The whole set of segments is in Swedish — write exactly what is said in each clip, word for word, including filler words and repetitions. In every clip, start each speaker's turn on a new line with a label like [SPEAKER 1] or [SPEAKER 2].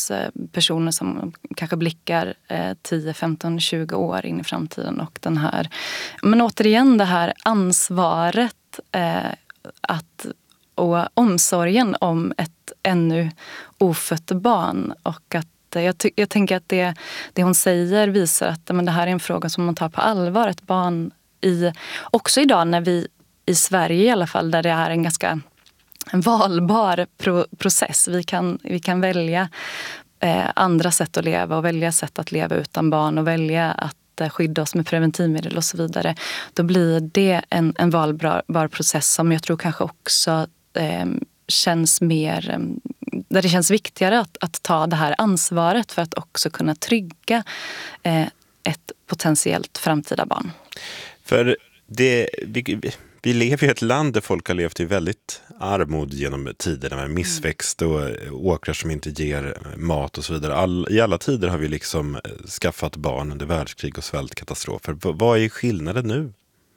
[SPEAKER 1] finns eh, personer som kanske blickar eh, tio, femton, tjugo år in i framtiden. Och den här, men återigen det här ansvaret eh, att, och omsorgen om ett ännu ofött barn. Och att jag, ty- jag tänker att det, det hon säger visar att men det här är en fråga som man tar på allvar. Ett barn i, också idag när vi i Sverige i alla fall, där det är en ganska en valbar pro- process. Vi kan, vi kan välja eh, andra sätt att leva och välja sätt att leva utan barn och välja att eh, skydda oss med preventivmedel och så vidare. Då blir det en, en valbar process som jag tror kanske också eh, känns mer, där det känns viktigare att, att ta det här ansvaret för att också kunna trygga eh, ett potentiellt framtida barn.
[SPEAKER 2] För det, vi, vi lever i ett land där folk har levt i väldigt armod genom tiderna med missväxt och åkrar som inte ger mat och så vidare. All, I alla tider har vi liksom skaffat barn under världskrig och svältkatastrofer. V- vad är skillnaden nu?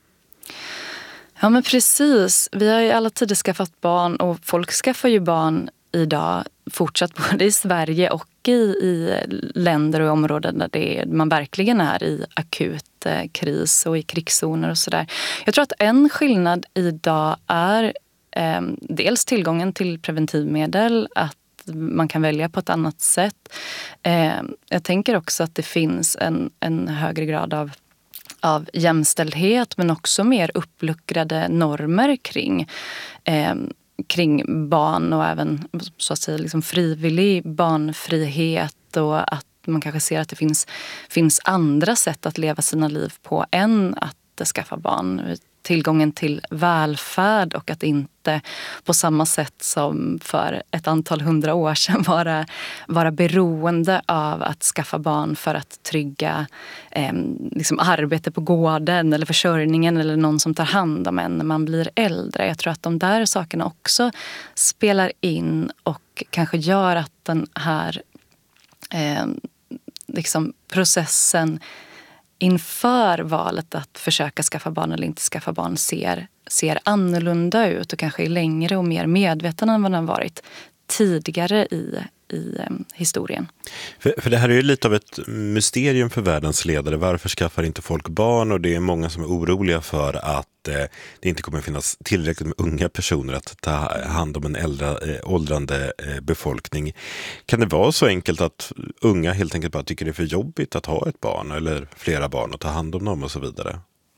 [SPEAKER 1] Ja men precis, vi har ju alla tider skaffat barn och folk skaffar ju barn idag fortsatt både i Sverige och i, i länder och områden där det är, man verkligen är i akut eh, kris och i krigszoner och sådär. Jag tror att en skillnad idag är eh, dels tillgången till preventivmedel, att man kan välja på ett annat sätt. Eh, jag tänker också att det finns en, en högre grad av av jämställdhet men också mer uppluckrade normer kring, eh, kring barn och även så att säga, liksom frivillig barnfrihet och att man kanske ser att det finns, finns andra sätt att leva sina liv på än att skaffa barn. Tillgången till välfärd och att inte på samma sätt som för ett antal hundra år sedan vara, vara beroende av att skaffa barn för att trygga eh, liksom arbete på gården eller försörjningen eller någon som tar hand om en när man blir äldre. Jag tror att de där sakerna också spelar in och kanske gör att den här eh, liksom processen inför valet att försöka skaffa barn eller inte skaffa barn ser, ser annorlunda ut och kanske är längre och mer medveten än vad den har varit tidigare i, i um, historien.
[SPEAKER 2] För, för det här är ju lite av ett mysterium för världens ledare. Varför skaffar inte folk barn? Och det är många som är oroliga för att eh, det inte kommer finnas tillräckligt med unga personer att ta hand om en äldre, eh, åldrande eh, befolkning. Kan det vara så enkelt att unga helt enkelt bara tycker det är för jobbigt att ha ett barn eller flera barn och ta hand om dem och så vidare?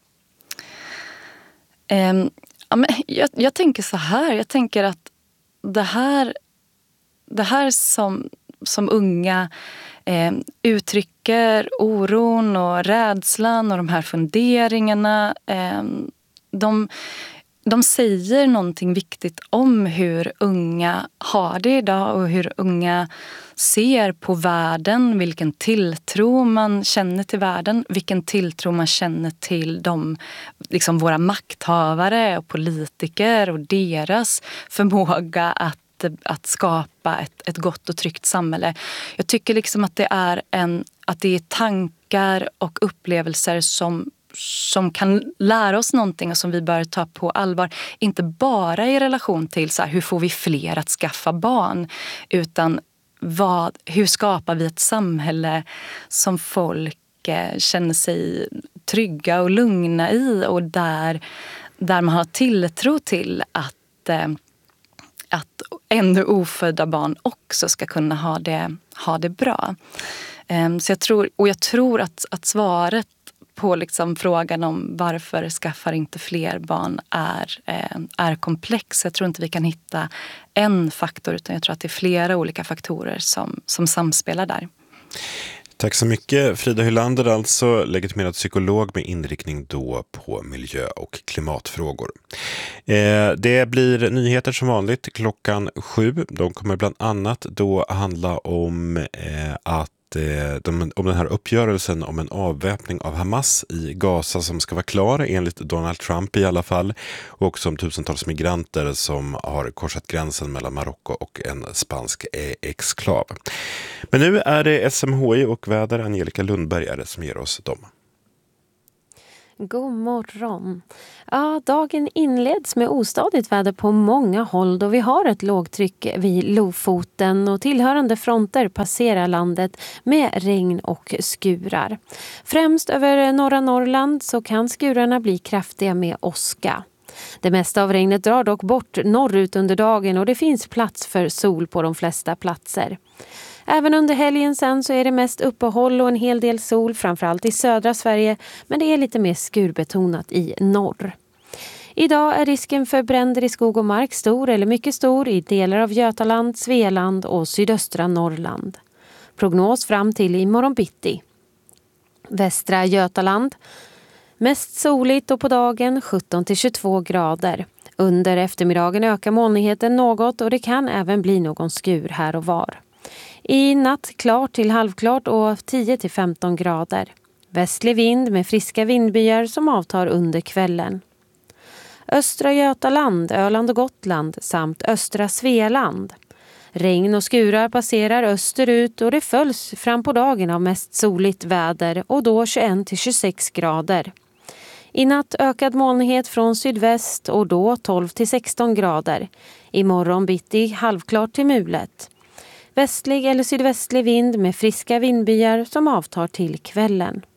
[SPEAKER 1] Um, ja, men jag, jag tänker så här. Jag tänker att det här, det här som, som unga eh, uttrycker oron och rädslan och de här funderingarna. Eh, de, de säger någonting viktigt om hur unga har det idag och hur unga ser på världen, vilken tilltro man känner till världen, vilken tilltro man känner till de, liksom våra makthavare och politiker och deras förmåga att att skapa ett, ett gott och tryggt samhälle. Jag tycker liksom att det är en att det är tankar och upplevelser som som kan lära oss någonting och som vi bör ta på allvar. Inte bara i relation till så här, hur får vi fler att skaffa barn, utan vad, hur skapar vi ett samhälle som folk eh, känner sig trygga och lugna i och där, där man har tilltro till att eh, att ännu ofödda barn också ska kunna ha det, ha det bra. Um, så jag tror, och jag tror att, att svaret på liksom frågan om varför skaffar inte fler barn är, eh, är komplex. Jag tror inte vi kan hitta en faktor utan jag tror att det är flera olika faktorer som, som samspelar där.
[SPEAKER 2] Tack så mycket. Frida Hylander, alltså legitimerad psykolog med inriktning då på miljö- och klimatfrågor. Eh, det blir nyheter som vanligt klockan sju. De kommer bland annat då handla om eh, att De, om den här uppgörelsen om en avväpning av Hamas i Gaza som ska vara klar enligt Donald Trump i alla fall, och också om tusentals migranter som har korsat gränsen mellan Marocko och en spansk exklav. Men nu är det S M H I och väder. Angelica Lundberg är det som ger oss dem.
[SPEAKER 3] God morgon. Ja, dagen inleds med ostadigt väder på många håll då vi har ett lågtryck vid Lofoten och tillhörande fronter passerar landet med regn och skurar. Främst över norra Norrland så kan skurarna bli kraftiga med åska. Det mesta av regnet drar dock bort norrut under dagen och det finns plats för sol på de flesta platser. Även under helgen sen så är det mest uppehåll och en hel del sol, framförallt i södra Sverige, men det är lite mer skurbetonat i norr. Idag är risken för bränder i skog och mark stor eller mycket stor i delar av Götaland, Svealand och sydöstra Norrland. Prognos fram till imorgon bitti. Västra Götaland, mest soligt och på dagen sjutton till tjugotvå grader. Under eftermiddagen ökar molnigheten något och det kan även bli någon skur här och var. I natt klart till halvklart och tio till femton grader. Västlig vind med friska vindbyar som avtar under kvällen. Östra Götaland, Öland och Gotland samt östra Svealand. Regn och skurar passerar österut och det följs fram på dagen av mest soligt väder och då tjugoett till tjugosex grader. I natt ökad molnighet från sydväst och då tolv till sexton grader. Imorgon bitti halvklart till mulet. Västlig eller sydvästlig vind med friska vindbyar som avtar till kvällen.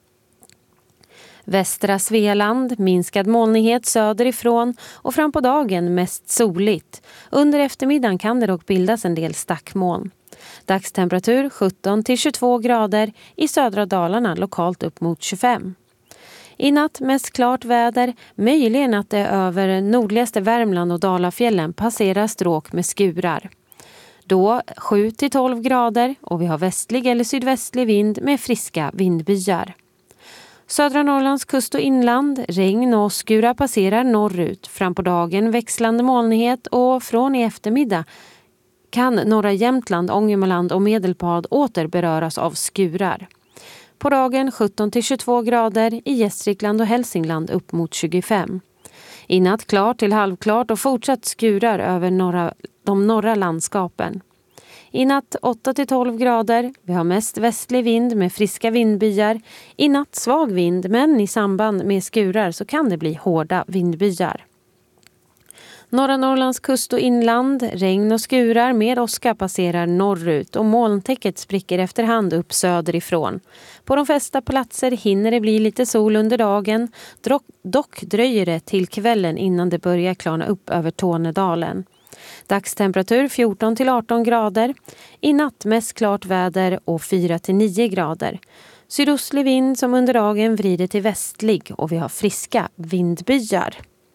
[SPEAKER 3] Västra Svealand, minskad molnighet söderifrån och fram på dagen mest soligt. Under eftermiddagen kan det dock bildas en del stackmoln. Dagstemperatur sjutton till tjugotvå grader, i södra Dalarna lokalt upp mot tjugofem. I natt mest klart väder, möjligen att det över nordligaste Värmland och Dalafjällen passerar stråk med skurar. Då sju till tolv grader och vi har västlig eller sydvästlig vind med friska vindbyar. Södra Norrlands kust och inland, regn och skurar passerar norrut. Fram på dagen växlande molnighet och från i eftermiddag kan norra Jämtland, Ångermanland och Medelpad åter beröras av skurar. På dagen sjutton till tjugotvå grader, i Gästrikland och Hälsingland upp mot tjugofem. I natt klart till halvklart och fortsatt skurar över norra, de norra landskapen. I natt åtta till tolv grader, vi har mest västlig vind med friska vindbyar. I natt svag vind, men i samband med skurar så kan det bli hårda vindbyar. Norra Norrlands kust och inland, regn och skurar med åska passerar norrut och molntäcket spricker efterhand upp söderifrån. På de flesta platser hinner det bli lite sol under dagen, dock dröjer det till kvällen innan det börjar klarna upp över Tornedalen. Dagstemperatur fjorton till arton grader, i natt mest klart väder och fyra till nio grader. Sydostlig vind som under dagen vrider till västlig och vi har friska vindbyar.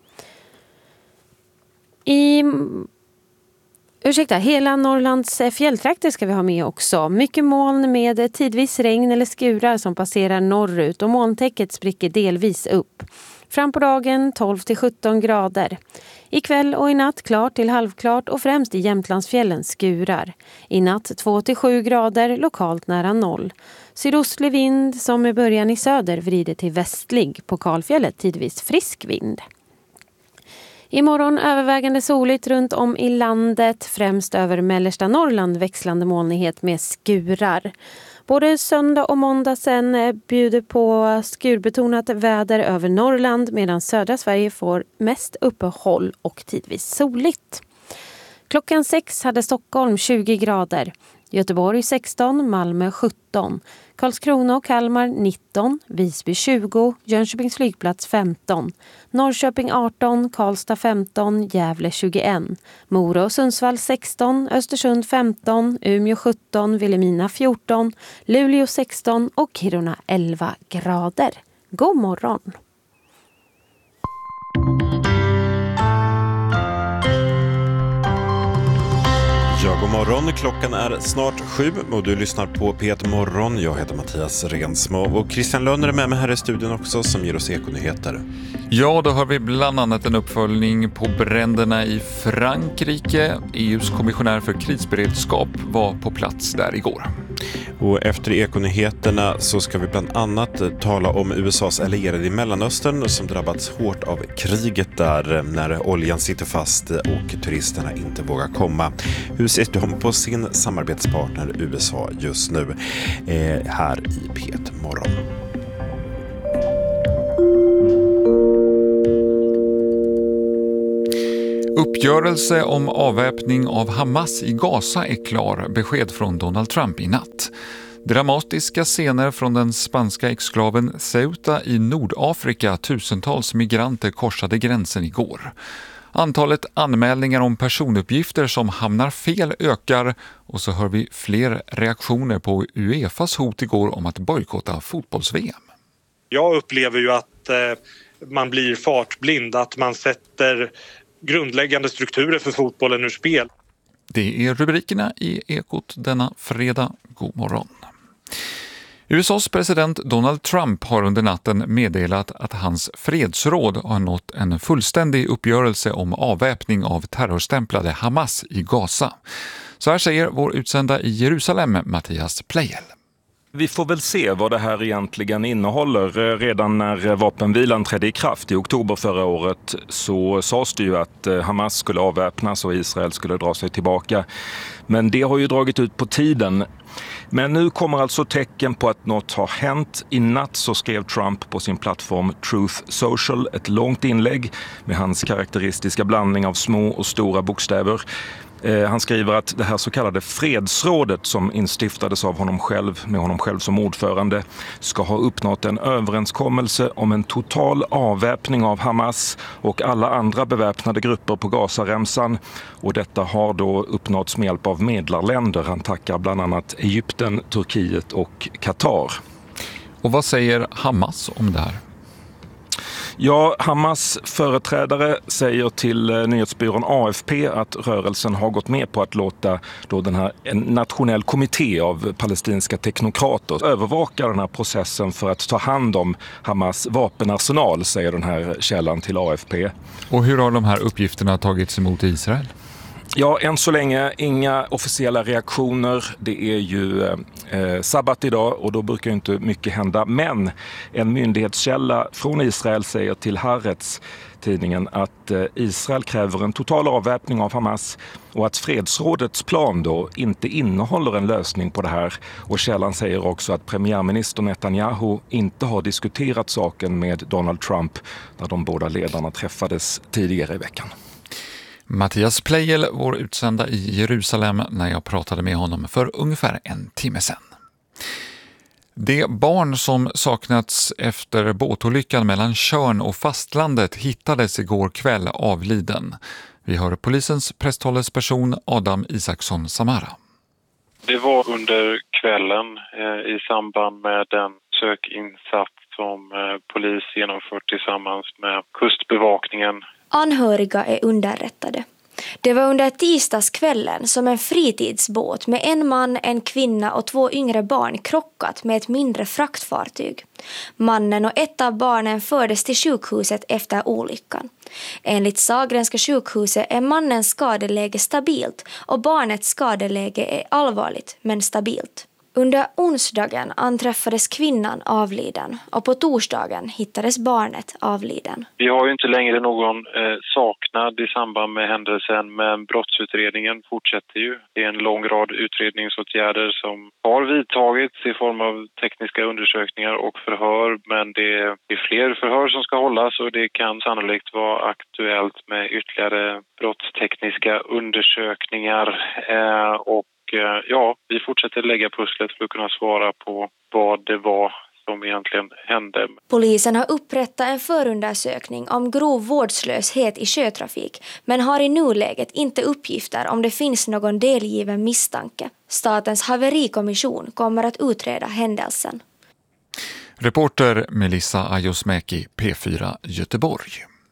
[SPEAKER 3] I ursäkta, hela Norrlands fjälltrakter ska vi ha med också. Mycket moln med tidvis regn eller skurar som passerar norrut och molntäcket spricker delvis upp. Fram på dagen tolv till sjutton grader. Ikväll och i natt klart till halvklart och främst i Jämtlandsfjällen skurar. I natt två till sju grader, lokalt nära noll. Sydostlig vind som med början i söder vrider till västlig. På Kalfjället tidvis frisk vind. Imorgon övervägande soligt runt om i landet, främst över mellersta Norrland växlande molnighet med skurar. Både söndag och måndag sen bjuder på skurbetonat väder över Norrland medan södra Sverige får mest uppehåll och tidvis soligt. Klockan sex hade Stockholm tjugo grader, Göteborg sexton, Malmö sjutton, Karlskrona och Kalmar nitton, Visby tjugo, Jönköpings flygplats femton, Norrköping arton, Karlstad femton, Gävle tjugoett, Mora och Sundsvall sexton, Östersund femton, Umeå sjutton, Vilhelmina fjorton, Luleå sexton och Kiruna elva grader. God morgon!
[SPEAKER 2] Ja, god morgon. Klockan är snart sju och du lyssnar på P ett Morgon. Jag heter Mattias Rensmo och Christian Lönner är med mig här i studion också som ger oss ekonyheter.
[SPEAKER 4] Ja, då har vi bland annat en uppföljning på bränderna i Frankrike. E U:s kommissionär för krisberedskap var på plats där igår.
[SPEAKER 2] Och efter ekonyheterna så ska vi bland annat tala om U S A:s allierade i Mellanöstern som drabbats hårt av kriget där när oljan sitter fast och turisterna inte vågar komma. Hur ser de på sin samarbetspartner U S A just nu? Eh, här i P ett Morgon.
[SPEAKER 4] Uppgörelse om avväpning av Hamas i Gaza är klar, besked från Donald Trump i natt. Dramatiska scener från den spanska exklaven Ceuta i Nordafrika. Tusentals migranter korsade gränsen igår. Antalet anmälningar om personuppgifter som hamnar fel ökar och så hör vi fler reaktioner på UEFAs hot igår om att bojkotta fotbolls-V M.
[SPEAKER 5] Jag upplever ju att eh, man blir fartblind, att man sätter grundläggande strukturer för fotbollen ur spel.
[SPEAKER 4] Det är rubrikerna i Ekot denna fredag. God morgon. U S A:s president Donald Trump har under natten meddelat att hans fredsråd har nått en fullständig uppgörelse om avväpning av terrorstämplade Hamas i Gaza. Så här säger vår utsända i Jerusalem, Mattias Pleijel.
[SPEAKER 6] Vi får väl se vad det här egentligen innehåller. Redan när vapenvilan trädde i kraft i oktober förra året så sades det ju att Hamas skulle avväpnas och Israel skulle dra sig tillbaka. Men det har ju dragit ut på tiden. Men nu kommer alltså tecken på att något har hänt. I natt så skrev Trump på sin plattform Truth Social ett långt inlägg med hans karaktäristiska blandning av små och stora bokstäver. Han skriver att det här så kallade fredsrådet som instiftades av honom själv med honom själv som ordförande ska ha uppnått en överenskommelse om en total avväpning av Hamas och alla andra beväpnade grupper på Gazaremsan. Och detta har då uppnåtts med hjälp av medlarländer. Han tackar bland annat Egypten, Turkiet och Qatar.
[SPEAKER 4] Och vad säger Hamas om det här?
[SPEAKER 6] Ja, Hamas företrädare säger till nyhetsbyrån A F P att rörelsen har gått med på att låta då den här, en nationell kommitté av palestinska teknokrater övervaka den här processen för att ta hand om Hamas vapenarsenal, säger den här källan till A F P.
[SPEAKER 4] Och hur har de här uppgifterna tagits emot i Israel?
[SPEAKER 6] Ja, än så länge inga officiella reaktioner. Det är ju eh, sabbat idag och då brukar ju inte mycket hända. Men en myndighetskälla från Israel säger till Haaretz, tidningen, att eh, Israel kräver en total avväpning av Hamas och att fredsrådets plan då inte innehåller en lösning på det här. Och källan säger också att premiärminister Netanyahu inte har diskuterat saken med Donald Trump när de båda ledarna träffades tidigare i veckan.
[SPEAKER 4] Mattias Pleijel, vår utsända i Jerusalem, när jag pratade med honom för ungefär en timme sedan. Det barn som saknats efter båtolyckan mellan Tjörn och fastlandet hittades igår kväll avliden. Vi hör polisens presstalesperson Adam Isaksson Samara.
[SPEAKER 7] Det var under kvällen eh, i samband med den sökinsats som eh, polis genomfört tillsammans med kustbevakningen.
[SPEAKER 8] Anhöriga är underrättade. Det var under tisdagskvällen som en fritidsbåt med en man, en kvinna och två yngre barn krockat med ett mindre fraktfartyg. Mannen och ett av barnen fördes till sjukhuset efter olyckan. Enligt Sahlgrenska sjukhuset är mannens skadeläge stabilt och barnets skadeläge är allvarligt men stabilt. Under onsdagen anträffades kvinnan avliden och på torsdagen hittades barnet avliden.
[SPEAKER 7] Vi har ju inte längre någon eh, saknad i samband med händelsen, men brottsutredningen fortsätter ju. Det är en lång rad utredningsåtgärder som har vidtagits i form av tekniska undersökningar och förhör, men det är fler förhör som ska hållas och det kan sannolikt vara aktuellt med ytterligare brottstekniska undersökningar eh, och ja, vi fortsätter lägga pusslet för att kunna svara på vad det var som egentligen hände.
[SPEAKER 8] Polisen har upprättat en förundersökning om grov vårdslöshet i sjötrafik men har i nuläget inte uppgifter om det finns någon delgiven misstanke. Statens haverikommission kommer att utreda händelsen.
[SPEAKER 4] Reporter Melissa Ajosmäki, P fyra Göteborg.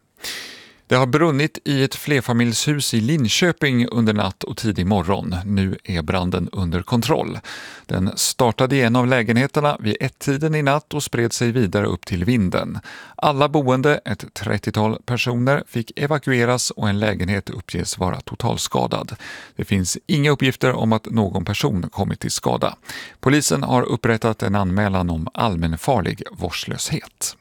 [SPEAKER 4] Det har brunnit i ett flerfamiljshus i Linköping under natt och tidig morgon. Nu är branden under kontroll. Den startade i en av lägenheterna vid ett-tiden i natt och spred sig vidare upp till vinden. Alla boende, ett trettiotal personer, fick evakueras och en lägenhet uppges vara totalskadad. Det finns inga uppgifter om att någon person kommit till skada. Polisen har upprättat en anmälan om allmänfarlig vårdslöshet.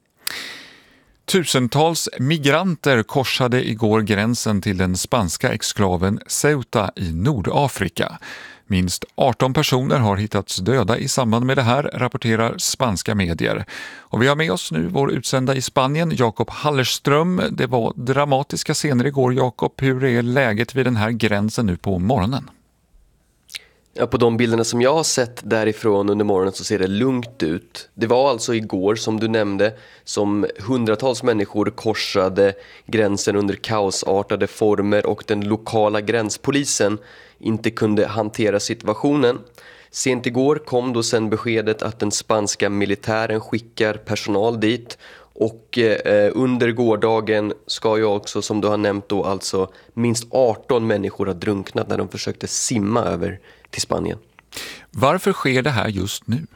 [SPEAKER 4] Tusentals migranter korsade igår gränsen till den spanska exklaven Ceuta i Nordafrika. Minst arton personer har hittats döda i samband med det här, rapporterar spanska medier. Och vi har med oss nu vår utsända i Spanien, Jakob Hallerström. Det var dramatiska scener igår, Jakob. Hur är läget vid den här gränsen nu på morgonen?
[SPEAKER 9] Ja, på de bilderna som jag har sett därifrån under morgonen så ser det lugnt ut. Det var alltså igår, som du nämnde, som hundratals människor korsade gränsen under kaosartade former och den lokala gränspolisen inte kunde hantera situationen. Sent igår kom då sen beskedet att den spanska militären skickar personal dit. Och eh, under gårdagen ska ju också, som du har nämnt då, alltså minst arton människor har drunknat när de försökte simma över till Spanien.
[SPEAKER 4] Varför sker det här just nu?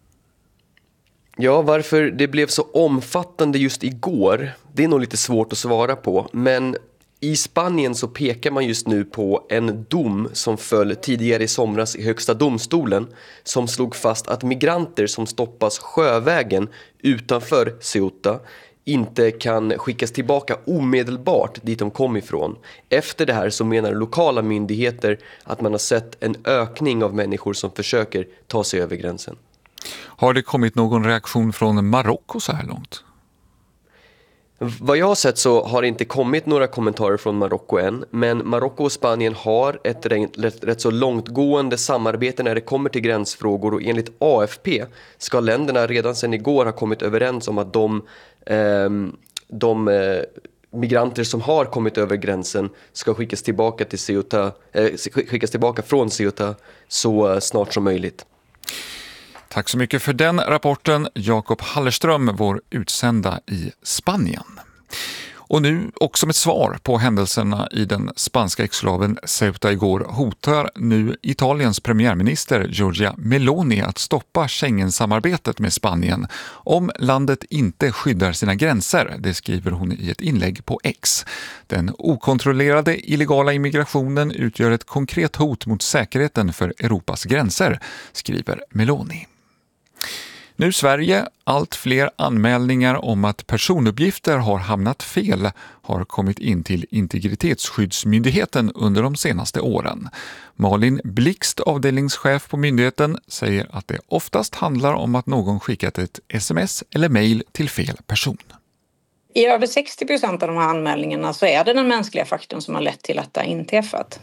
[SPEAKER 9] Ja, varför det blev så omfattande just igår, det är nog lite svårt att svara på. Men i Spanien så pekar man just nu på en dom som föll tidigare i somras i högsta domstolen som slog fast att migranter som stoppas sjövägen utanför Ceuta inte kan skickas tillbaka omedelbart dit de kom ifrån. Efter det här så menar lokala myndigheter att man har sett en ökning av människor som försöker ta sig över gränsen.
[SPEAKER 4] Har det kommit någon reaktion från Marocko så här långt?
[SPEAKER 9] Vad jag har sett så har det inte kommit några kommentarer från Marocko än, men Marocko och Spanien har ett rätt, rätt så långtgående samarbete när det kommer till gränsfrågor, och enligt A F P ska länderna redan sedan igår ha kommit överens om att de, eh, de eh, migranter som har kommit över gränsen ska skickas tillbaka, till Ceuta, eh, skickas tillbaka från Ceuta så eh, snart som möjligt.
[SPEAKER 4] Tack så mycket för den rapporten, Jakob Hallerström, vår utsända i Spanien. Och nu också med svar på händelserna i den spanska exklaven Ceuta igår hotar nu Italiens premiärminister Giorgia Meloni att stoppa Schengen-samarbetet med Spanien om landet inte skyddar sina gränser, det skriver hon i ett inlägg på X. Den okontrollerade illegala immigrationen utgör ett konkret hot mot säkerheten för Europas gränser, skriver Meloni. Nu Sverige, allt fler anmälningar om att personuppgifter har hamnat fel har kommit in till Integritetsskyddsmyndigheten under de senaste åren. Malin Blixt, avdelningschef på myndigheten, säger att det oftast handlar om att någon skickat ett sms eller mejl till fel person.
[SPEAKER 10] I över sextio procent av de här anmälningarna så är det den mänskliga faktorn som har lett till att det har inträffat.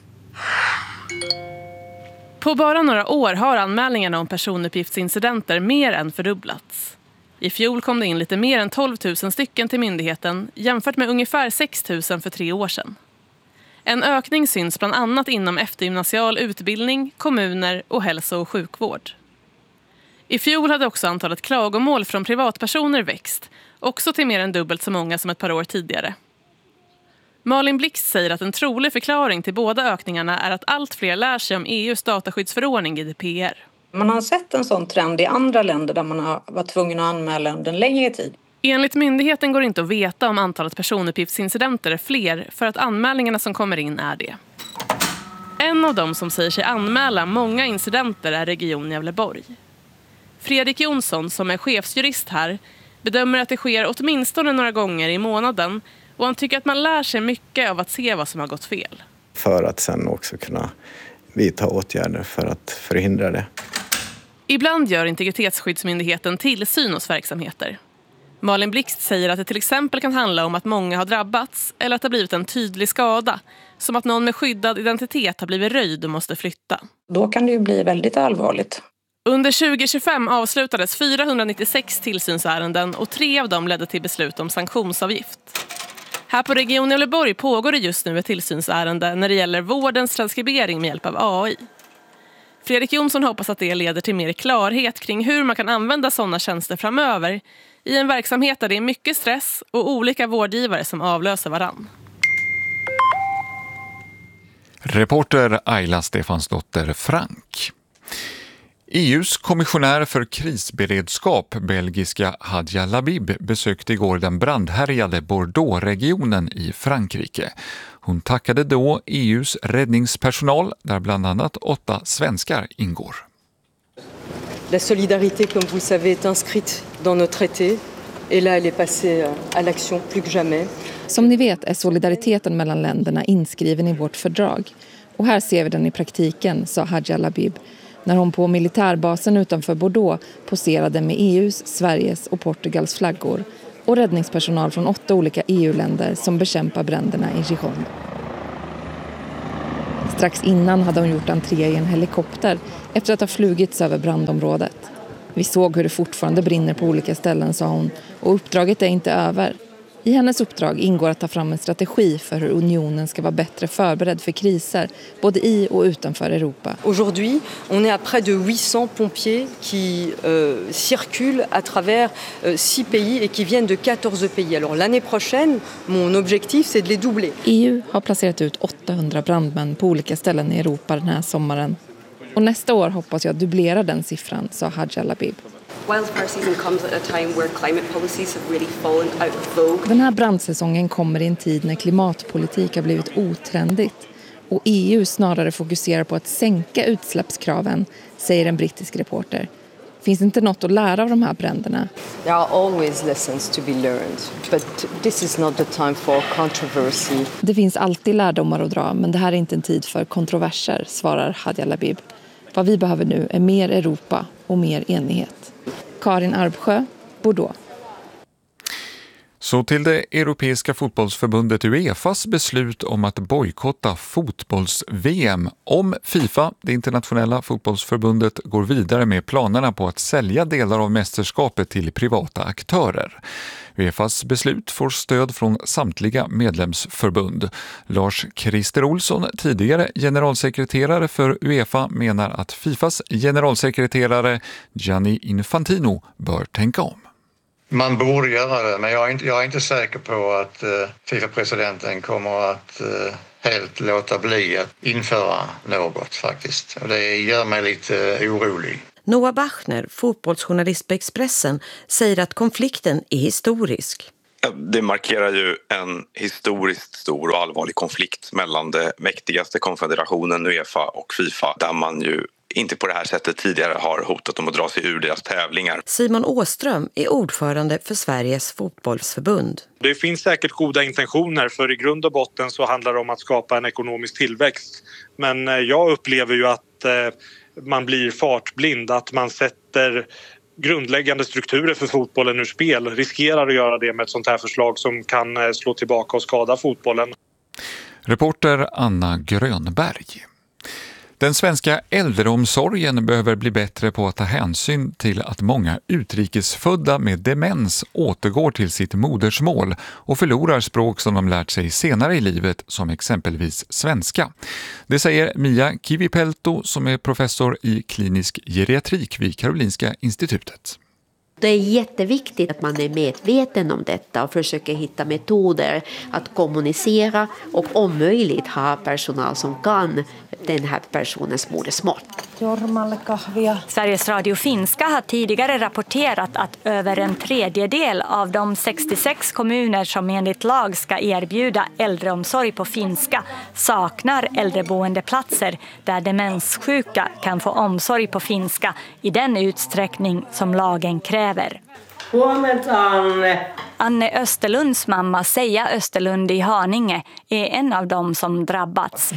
[SPEAKER 11] På bara några år har anmälningarna om personuppgiftsincidenter mer än fördubblats. I fjol kom det in lite mer än tolv tusen stycken till myndigheten jämfört med ungefär sex tusen för tre år sedan. En ökning syns bland annat inom eftergymnasial utbildning, kommuner och hälso- och sjukvård. I fjol hade också antalet klagomål från privatpersoner växt, också till mer än dubbelt så många som ett par år tidigare. Malin Blixt säger att en trolig förklaring till båda ökningarna är att allt fler lär sig om E U:s dataskyddsförordning G D P R.
[SPEAKER 10] Man har sett en sån trend i andra länder där man har varit tvungen att anmäla under en längre tid.
[SPEAKER 11] Enligt myndigheten går det inte att veta om antalet personuppgiftsincidenter är fler för att anmälningarna som kommer in är det. En av dem som säger sig anmäla många incidenter är Region Gävleborg. Fredrik Jonsson, som är chefsjurist här, bedömer att det sker åtminstone några gånger i månaden. Och han tycker att man lär sig mycket av att se vad som har gått fel.
[SPEAKER 12] För att sen också kunna vidta åtgärder för att förhindra det.
[SPEAKER 11] Ibland gör Integritetsskyddsmyndigheten tillsyn hos verksamheter. Malin Blixt säger att det till exempel kan handla om att många har drabbats eller att det har blivit en tydlig skada. Som att någon med skyddad identitet har blivit röjd och måste flytta.
[SPEAKER 10] Då kan det ju bli väldigt allvarligt.
[SPEAKER 11] Under tjugo tjugofem avslutades fyrahundranittiosex tillsynsärenden och tre av dem ledde till beslut om sanktionsavgift. Här på Region Gävleborg pågår det just nu ett tillsynsärende när det gäller vårdens transkribering med hjälp av A I. Fredrik Jonsson hoppas att det leder till mer klarhet kring hur man kan använda sådana tjänster framöver i en verksamhet där det är mycket stress och olika vårdgivare som avlöser varann.
[SPEAKER 4] Reporter Ayla Stefansdotter Frank. E U:s kommissionär för krisberedskap, belgiska Hadja Labib, besökte igår den brandhärjade Bordeaux-regionen i Frankrike. Hon tackade då E U:s räddningspersonal, där bland annat åtta svenskar ingår.
[SPEAKER 13] La solidarité, comme vous le savez, est inscrite dans nos traités. Et là, elle est passée à l'action plus que jamais.
[SPEAKER 14] Som ni vet är solidariteten mellan länderna inskriven i vårt fördrag. Och här ser vi den i praktiken, sa Hadja Labib, när hon på militärbasen utanför Bordeaux poserade med E U:s, Sveriges och Portugals flaggor och räddningspersonal från åtta olika E U-länder som bekämpar bränderna i Gironde. Strax innan hade hon gjort entré i en helikopter efter att ha flugits över brandområdet. Vi såg hur det fortfarande brinner på olika ställen, sa hon, och uppdraget är inte över. I hennes uppdrag ingår att ta fram en strategi för hur unionen ska vara bättre förberedd för kriser, både i och utanför Europa.
[SPEAKER 13] Aujourd'hui, on est à près de huit cents pompiers qui euh, circulent à travers euh, six pays et qui viennent de quatorze pays. Alors l'année prochaine, mon objectif c'est de les doubler.
[SPEAKER 14] E U har placerat ut åttahundra brandmän på olika ställen i Europa den här sommaren. Och nästa år hoppas jag dubblera den siffran, sa Hadja Labib.
[SPEAKER 15] Wildfire season comes at a time where climate policies have really fallen out of vogue.
[SPEAKER 14] Den här brandsäsongen kommer i en tid när klimatpolitik har blivit otrendigt och E U snarare fokuserar på att sänka utsläppskraven, säger en brittisk reporter. Finns det inte något att lära av de här bränderna?
[SPEAKER 13] There are always lessons to be learned, but this is not the time for controversy.
[SPEAKER 14] Det finns alltid lärdomar att dra, men det här är inte en tid för kontroverser, svarar Hadja Labib. Vad vi behöver nu är mer Europa och mer enighet. Karin Arbsjö, Bordeaux.
[SPEAKER 4] Så till det Europeiska fotbollsförbundet UEFAs beslut om att bojkotta fotbolls-V M om FIFA, det internationella fotbollsförbundet, går vidare med planerna på att sälja delar av mästerskapet till privata aktörer. UEFAs beslut får stöd från samtliga medlemsförbund. Lars Christer Olsson, tidigare generalsekreterare för UEFA, menar att FIFAs generalsekreterare Gianni Infantino bör tänka om.
[SPEAKER 16] Man borde göra det, men jag är inte, jag är inte säker på att uh, FIFA-presidenten kommer att uh, helt låta bli att införa något faktiskt. Och det gör mig lite uh, orolig.
[SPEAKER 17] Noah Bachner, fotbollsjournalist på Expressen, säger att konflikten är historisk.
[SPEAKER 18] Det markerar ju en historiskt stor och allvarlig konflikt mellan det mäktigaste konfederationen UEFA och FIFA, där man ju inte på det här sättet tidigare har hotat om att dra sig ur deras tävlingar.
[SPEAKER 17] Simon Åström är ordförande för Sveriges fotbollsförbund.
[SPEAKER 5] Det finns säkert goda intentioner, för i grund och botten så handlar det om att skapa en ekonomisk tillväxt. Men jag upplever ju att man blir fartblind, att man sätter grundläggande strukturer för fotbollen ur spel, riskerar att göra det med ett sånt här förslag som kan slå tillbaka och skada fotbollen.
[SPEAKER 4] Reporter Anna Grönberg. Den svenska äldreomsorgen behöver bli bättre på att ta hänsyn till att många utrikesfödda med demens återgår till sitt modersmål och förlorar språk som de lärt sig senare i livet, som exempelvis svenska. Det säger Mia Kivipelto som är professor i klinisk geriatrik vid Karolinska institutet.
[SPEAKER 19] Det är jätteviktigt att man är medveten om detta och försöker hitta metoder att kommunicera och om möjligt ha personal som kan den här personens modersmål.
[SPEAKER 20] Sveriges Radio Finska har tidigare rapporterat att över en tredjedel av de sextiosex kommuner som enligt lag ska erbjuda äldreomsorg på finska saknar äldreboendeplatser där demenssjuka kan få omsorg på finska i den utsträckning som lagen kräver. Anne Österlunds mamma Seja Österlund i Haninge är en av dem som drabbats.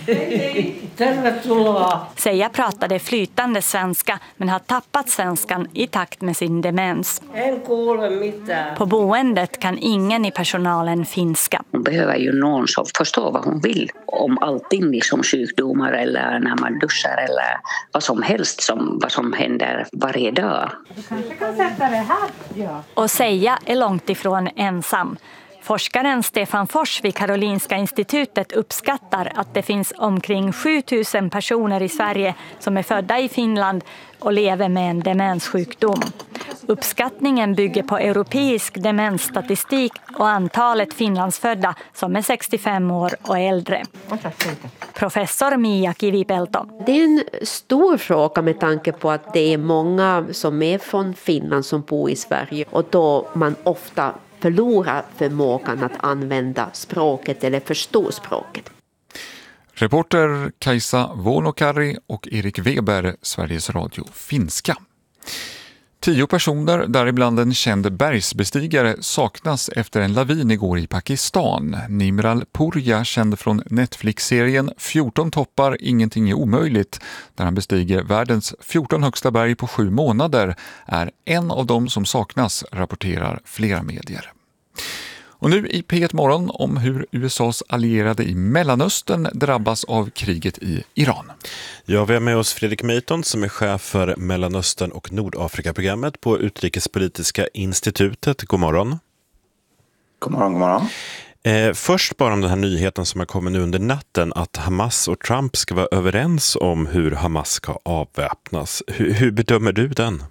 [SPEAKER 20] Seja pratade flytande svenska men har tappat svenskan i takt med sin demens. På boendet kan ingen i personalen finska.
[SPEAKER 21] Hon behöver ju någon som förstår vad hon vill om allting, som sjukdomar eller när man duschar eller vad som helst, som, vad som händer varje dag.
[SPEAKER 20] Du kanske kan sätta det här. Ja. Och Seja är långt ifrån ensam. Forskaren Stefan Fors vid Karolinska institutet uppskattar att det finns omkring sju tusen personer i Sverige som är födda i Finland och lever med en demenssjukdom. Uppskattningen bygger på europeisk demensstatistik och antalet finlandsfödda som är sextiofem år och äldre. Professor Mia Kivipelto.
[SPEAKER 19] Det är en stor fråga med tanke på att det är många som är från Finland som bor i Sverige och då man ofta förlorar förmågan att använda språket eller förstå språket.
[SPEAKER 4] Reporter Kajsa Vuonokari och Erik Weber, Sveriges Radio Finska. Tio personer, däribland en känd bergsbestigare, saknas efter en lavin igår i Pakistan. Nimral Purja, känd från Netflix-serien fjorton toppar, ingenting är omöjligt, där han bestiger världens fjorton högsta berg på sju månader, är en av dem som saknas, rapporterar flera medier. Och nu i P ett Morgon om hur U S A:s allierade i Mellanöstern drabbas av kriget i Iran.
[SPEAKER 2] Ja, vi har med oss Fredrik Meiton som är chef för Mellanöstern- och Nordafrika-programmet på Utrikespolitiska institutet. God morgon.
[SPEAKER 1] God morgon, god morgon.
[SPEAKER 2] Eh, först bara om den här nyheten som har kommit nu under natten, att Hamas och Trump ska vara överens om hur Hamas ska avväpnas. Hur, hur bedömer du den?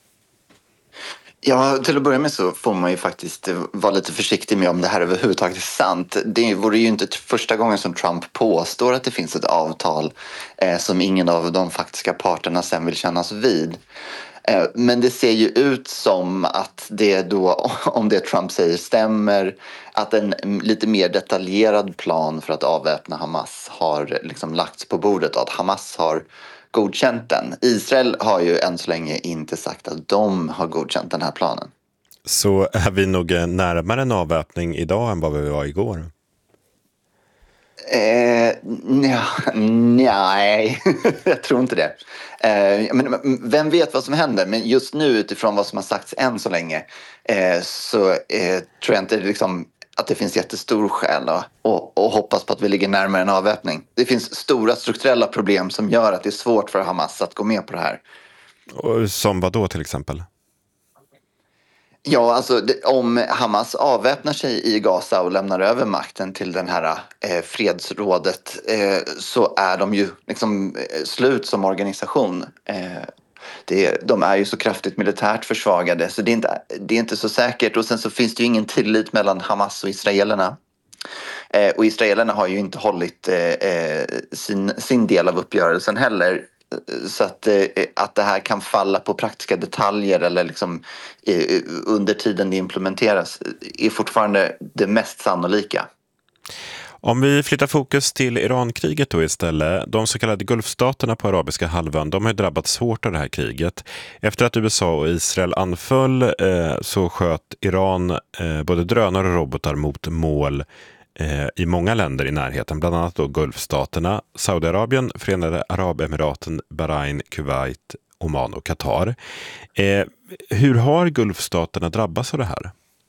[SPEAKER 1] Ja, till att börja med så får man ju faktiskt vara lite försiktig med om det här överhuvudtaget är sant. Det vore ju inte första gången som Trump påstår att det finns ett avtal eh, som ingen av de faktiska parterna sen vill kännas vid. Eh, men det ser ju ut som att det då, om det Trump säger stämmer, att en lite mer detaljerad plan för att avväpna Hamas har liksom lagts på bordet och att Hamas har godkänt den. Israel har ju än så länge inte sagt att de har godkänt den här planen.
[SPEAKER 2] Så är vi nog närmare en avväpning idag än vad vi var igår?
[SPEAKER 1] Eh, nja, nej, jag tror inte det. Eh, men vem vet vad som händer? Men just nu utifrån vad som har sagts än så länge eh, så eh, tror jag inte liksom att det finns jättestor skäl och, och, och hoppas på att vi ligger närmare en avväpning. Det finns stora strukturella problem som gör att det är svårt för Hamas att gå med på det här.
[SPEAKER 2] Och som vad då till exempel?
[SPEAKER 1] Ja, alltså det, om Hamas avväpnar sig i Gaza och lämnar över makten till den här eh, fredsrådet eh, så är de ju liksom eh, slut som organisation. Eh, Det, de är ju så kraftigt militärt försvagade så det är, inte, det är inte så säkert. Och sen så finns det ju ingen tillit mellan Hamas och israelerna. Eh, och israelerna har ju inte hållit eh, sin, sin del av uppgörelsen heller. Så att, eh, att det här kan falla på praktiska detaljer eller liksom, eh, under tiden det implementeras är fortfarande det mest sannolika.
[SPEAKER 2] Om vi flyttar fokus till Irankriget då istället. De så kallade Gulfstaterna på arabiska halvön, de har ju drabbats hårt av det här kriget. Efter att U S A och Israel anföll eh, så sköt Iran eh, både drönare och robotar mot mål eh, i många länder i närheten. Bland annat då Gulfstaterna, Saudiarabien, Förenade Arabemiraten, Bahrain, Kuwait, Oman och Qatar. Eh, hur har Gulfstaterna drabbats av det här?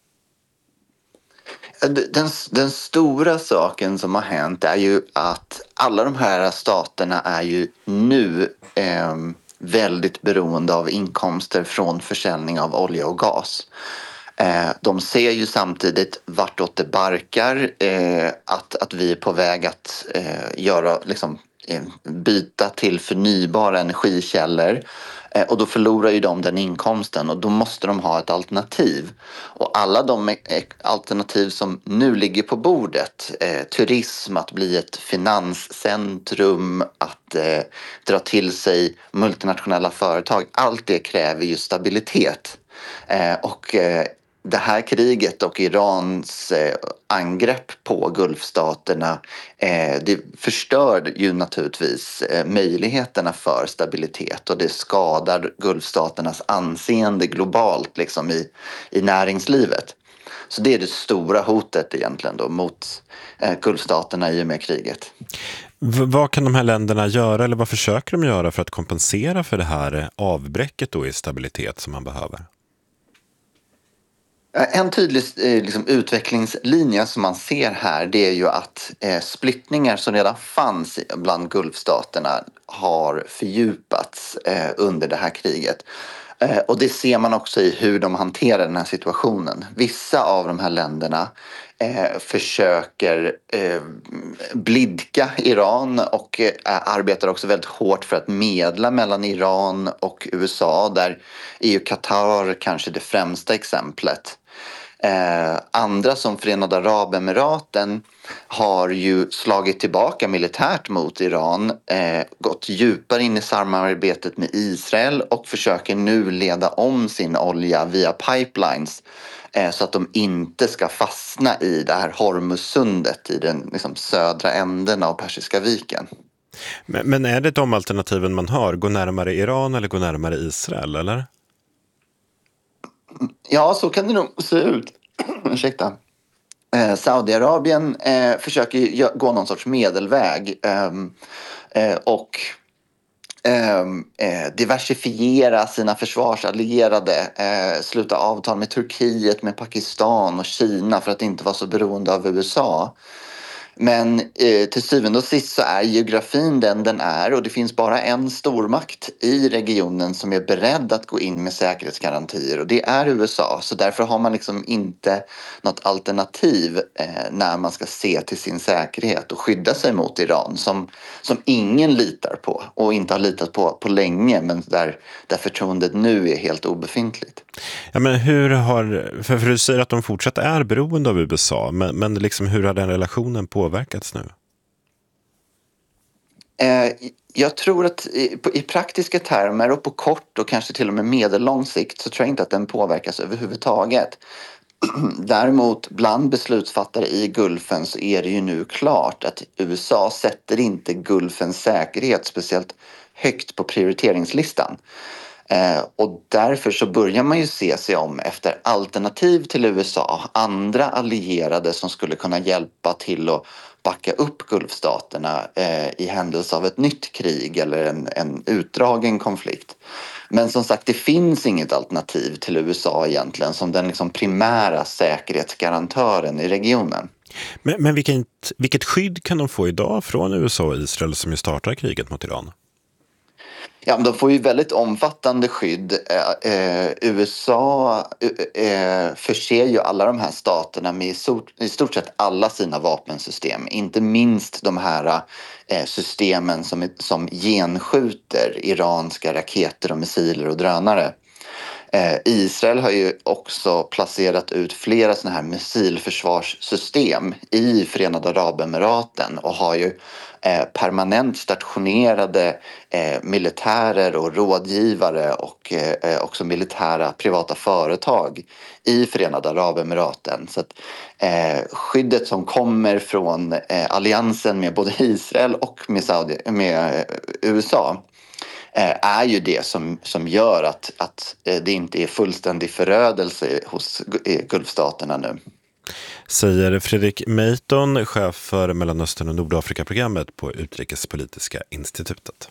[SPEAKER 1] Den, den stora saken som har hänt är ju att alla de här staterna är ju nu eh, väldigt beroende av inkomster från försäljning av olja och gas. Eh, de ser ju samtidigt vartåt det barkar, eh, att, att vi är på väg att eh, göra, liksom, eh, byta till förnybara energikällor. Och då förlorar ju de den inkomsten och då måste de ha ett alternativ. Och alla de alternativ som nu ligger på bordet, eh, turism, att bli ett finanscentrum, att eh, dra till sig multinationella företag, allt det kräver ju stabilitet. Eh, och eh, det här kriget och Irans eh, angrepp på Gulfstaterna eh, det förstör ju naturligtvis eh, möjligheterna för stabilitet och det skadar Gulfstaternas anseende globalt liksom i, i näringslivet. Så det är det stora hotet egentligen då mot eh, Gulfstaterna i och med kriget.
[SPEAKER 2] V- vad kan de här länderna göra eller vad försöker de göra för att kompensera för det här avbräcket då i stabilitet som man behöver?
[SPEAKER 1] En tydlig eh, liksom, utvecklingslinje som man ser här det är ju att eh, splittringar som redan fanns bland Gulfstaterna har fördjupats eh, under det här kriget. Eh, och det ser man också i hur de hanterar den här situationen. Vissa av de här länderna eh, försöker eh, blidka Iran och eh, arbetar också väldigt hårt för att medla mellan Iran och U S A. Där är ju Qatar kanske det främsta exemplet. Eh, andra som Förenade Arabemiraten har ju slagit tillbaka militärt mot Iran, eh, gått djupare in i samarbetet med Israel och försöker nu leda om sin olja via pipelines eh, så att de inte ska fastna i det här Hormuzsundet i den liksom, södra änden av Persiska viken.
[SPEAKER 2] Men, men är det de alternativen man har? Gå närmare Iran eller gå närmare Israel, eller?
[SPEAKER 1] Ja, så kan det nog se ut. Ursäkta. Eh, Saudiarabien eh, försöker ju gå någon sorts medelväg eh, eh, och eh, diversifiera sina försvarsallierade, eh, sluta avtal med Turkiet, med Pakistan och Kina för att inte vara så beroende av U S A. Men eh, till syvende och sist så är geografin den den är och det finns bara en stormakt i regionen som är beredd att gå in med säkerhetsgarantier och det är U S A. Så därför har man liksom inte något alternativ eh, när man ska se till sin säkerhet och skydda sig mot Iran som, som ingen litar på och inte har litat på på länge men där, där förtroendet nu är helt obefintligt.
[SPEAKER 2] Ja, men hur har, för, för du säger att de fortsatt är beroende av U S A, men, men liksom hur har den relationen påverkats nu?
[SPEAKER 1] Eh, jag tror att i, på, i praktiska termer och på kort och kanske till och med medellång sikt så tror jag inte att den påverkas överhuvudtaget. Däremot bland beslutsfattare i Gulfen så är det ju nu klart att U S A sätter inte Gulfens säkerhet speciellt högt på prioriteringslistan. Eh, och därför så börjar man ju se sig om efter alternativ till U S A, andra allierade som skulle kunna hjälpa till att backa upp Gulfstaterna eh, i händelse av ett nytt krig eller en, en utdragen konflikt. Men som sagt, det finns inget alternativ till U S A egentligen som den liksom primära säkerhetsgarantören i regionen.
[SPEAKER 2] Men, men vilket, vilket skydd kan de få idag från U S A och Israel som ju startar kriget mot Iran?
[SPEAKER 1] Ja, men de får ju väldigt omfattande skydd. Eh, U S A eh, förser ju alla de här staterna med i stort, i stort sett alla sina vapensystem. Inte minst de här eh, systemen som, som genskjuter iranska raketer och missiler och drönare. Eh, Israel har ju också placerat ut flera sådana här missilförsvarssystem i Förenade Arabemiraten och har ju eh, permanent stationerade eh, militärer och rådgivare och eh, också militära privata företag i Förenade Arabemiraten. Så att, eh, skyddet som kommer från eh, alliansen med både Israel och med, Saudi, med U S A är ju det som, som gör att, att det inte är fullständig förödelse hos Gulfstaterna nu.
[SPEAKER 2] Säger Fredrik Meiton, chef för Mellanöstern- och Nordafrika-programmet på Utrikespolitiska institutet.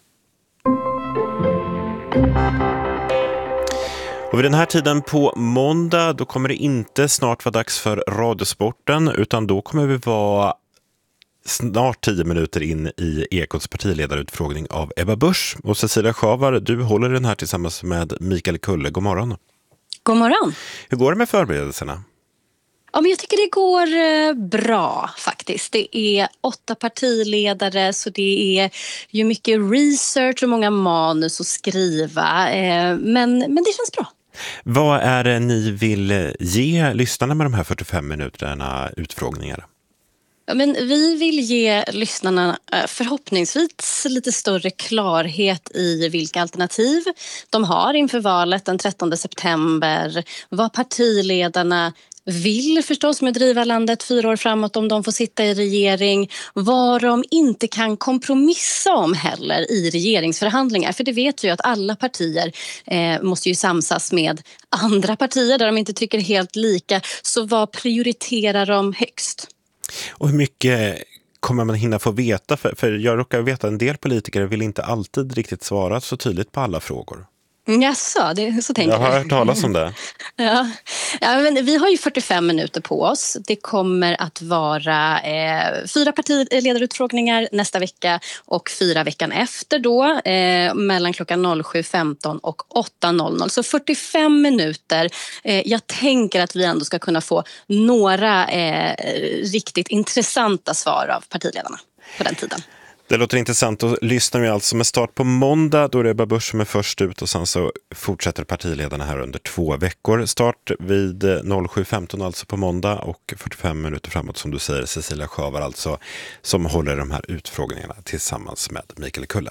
[SPEAKER 2] Och vid den här tiden på måndag då kommer det inte snart vara dags för Radiosporten utan då kommer vi vara snart tio minuter in i Ekots partiledarutfrågning av Ebba Busch. Och Cecilia Schavar, du håller den här tillsammans med Mikael Kulle. God morgon.
[SPEAKER 3] God morgon.
[SPEAKER 2] Hur går det med förberedelserna?
[SPEAKER 3] Ja, men jag tycker det går eh, bra faktiskt. Det är åtta partiledare så det är ju mycket research och många manus att skriva. Eh, men, men det känns bra.
[SPEAKER 2] Vad är det ni vill ge lyssnarna med de här fyrtiofem minuterna utfrågningar?
[SPEAKER 3] Ja, men vi vill ge lyssnarna förhoppningsvis lite större klarhet i vilka alternativ de har inför valet den trettonde september. Vad partiledarna vill förstås med driva landet fyra år framåt om de får sitta i regering. Vad de inte kan kompromissa om heller i regeringsförhandlingar. För det vet vi ju att alla partier eh, måste ju samsas med andra partier där de inte tycker helt lika. Så vad prioriterar de högst?
[SPEAKER 2] Och hur mycket kommer man hinna få veta? För, för jag råkar veta att en del politiker vill inte alltid riktigt svara så tydligt på alla frågor.
[SPEAKER 3] Jaså, det, så tänker
[SPEAKER 2] jag. Jag har hört talas om det.
[SPEAKER 3] Ja. Ja, men vi har ju fyrtiofem minuter på oss. Det kommer att vara eh, fyra partiledarutfrågningar nästa vecka och fyra veckan efter då eh, mellan klockan sju femton och åtta noll noll. Så fyrtiofem minuter. Eh, jag tänker att vi ändå ska kunna få några eh, riktigt intressanta svar av partiledarna på den tiden.
[SPEAKER 2] Det låter intressant och lyssnar vi alltså med start på måndag då det är Ebba Busch som är först ut och sen så fortsätter partiledarna här under två veckor. Start vid sju femton alltså på måndag och fyrtiofem minuter framåt som du säger Cecilia Schavar alltså som håller de här utfrågningarna tillsammans med Mikael Kulle.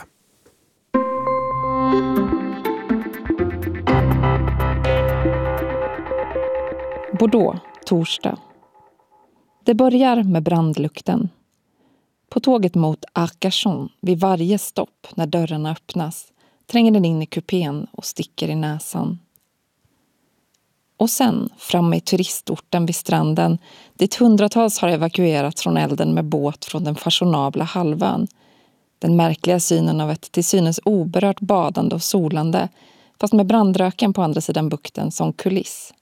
[SPEAKER 14] Bordeaux, torsdag. Det börjar med brandlukten. På tåget mot Arcachon, vid varje stopp när dörrarna öppnas, tränger den in i kupén och sticker i näsan. Och sen, framme i turistorten vid stranden, dit hundratals har evakuerats från elden med båt från den fashionabla halvön. Den märkliga synen av ett till synes oberört badande och solande, fast med brandröken på andra sidan bukten som kuliss.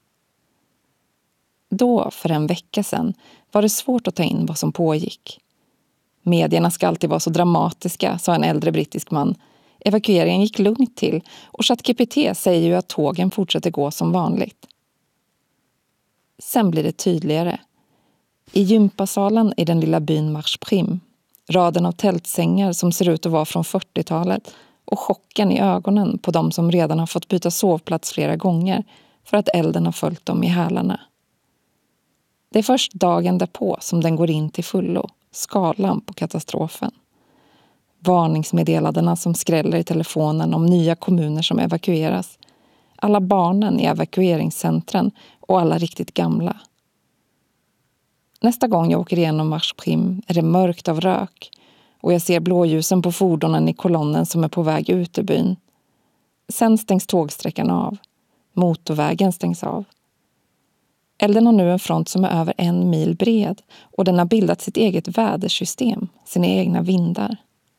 [SPEAKER 14] Då, för en vecka sedan, var det svårt att ta in vad som pågick. Medierna ska alltid vara så dramatiska, sa en äldre brittisk man. Evakueringen gick lugnt till och ChatGPT säger ju att tågen fortsätter gå som vanligt. Sen blir det tydligare. I gympasalen i den lilla byn Marsprim, raden av tältsängar som ser ut att vara från fyrtiotalet och chocken i ögonen på de som redan har fått byta sovplats flera gånger för att elden har följt dem i hälarna. Det är först dagen därpå som den går in till fullo, skalan på katastrofen. Varningsmeddelandena som skräller i telefonen om nya kommuner som evakueras. Alla barnen i evakueringscentren och alla riktigt gamla. Nästa gång jag åker igenom Marsprim är det mörkt av rök och jag ser blåljusen på fordonen i kolonnen som är på väg ut ur byn. Sen stängs tågsträckan av. Motorvägen stängs av. Elden har nu en front som är över en mil bred och den har bildat sitt eget vädersystem, sina egna vindar.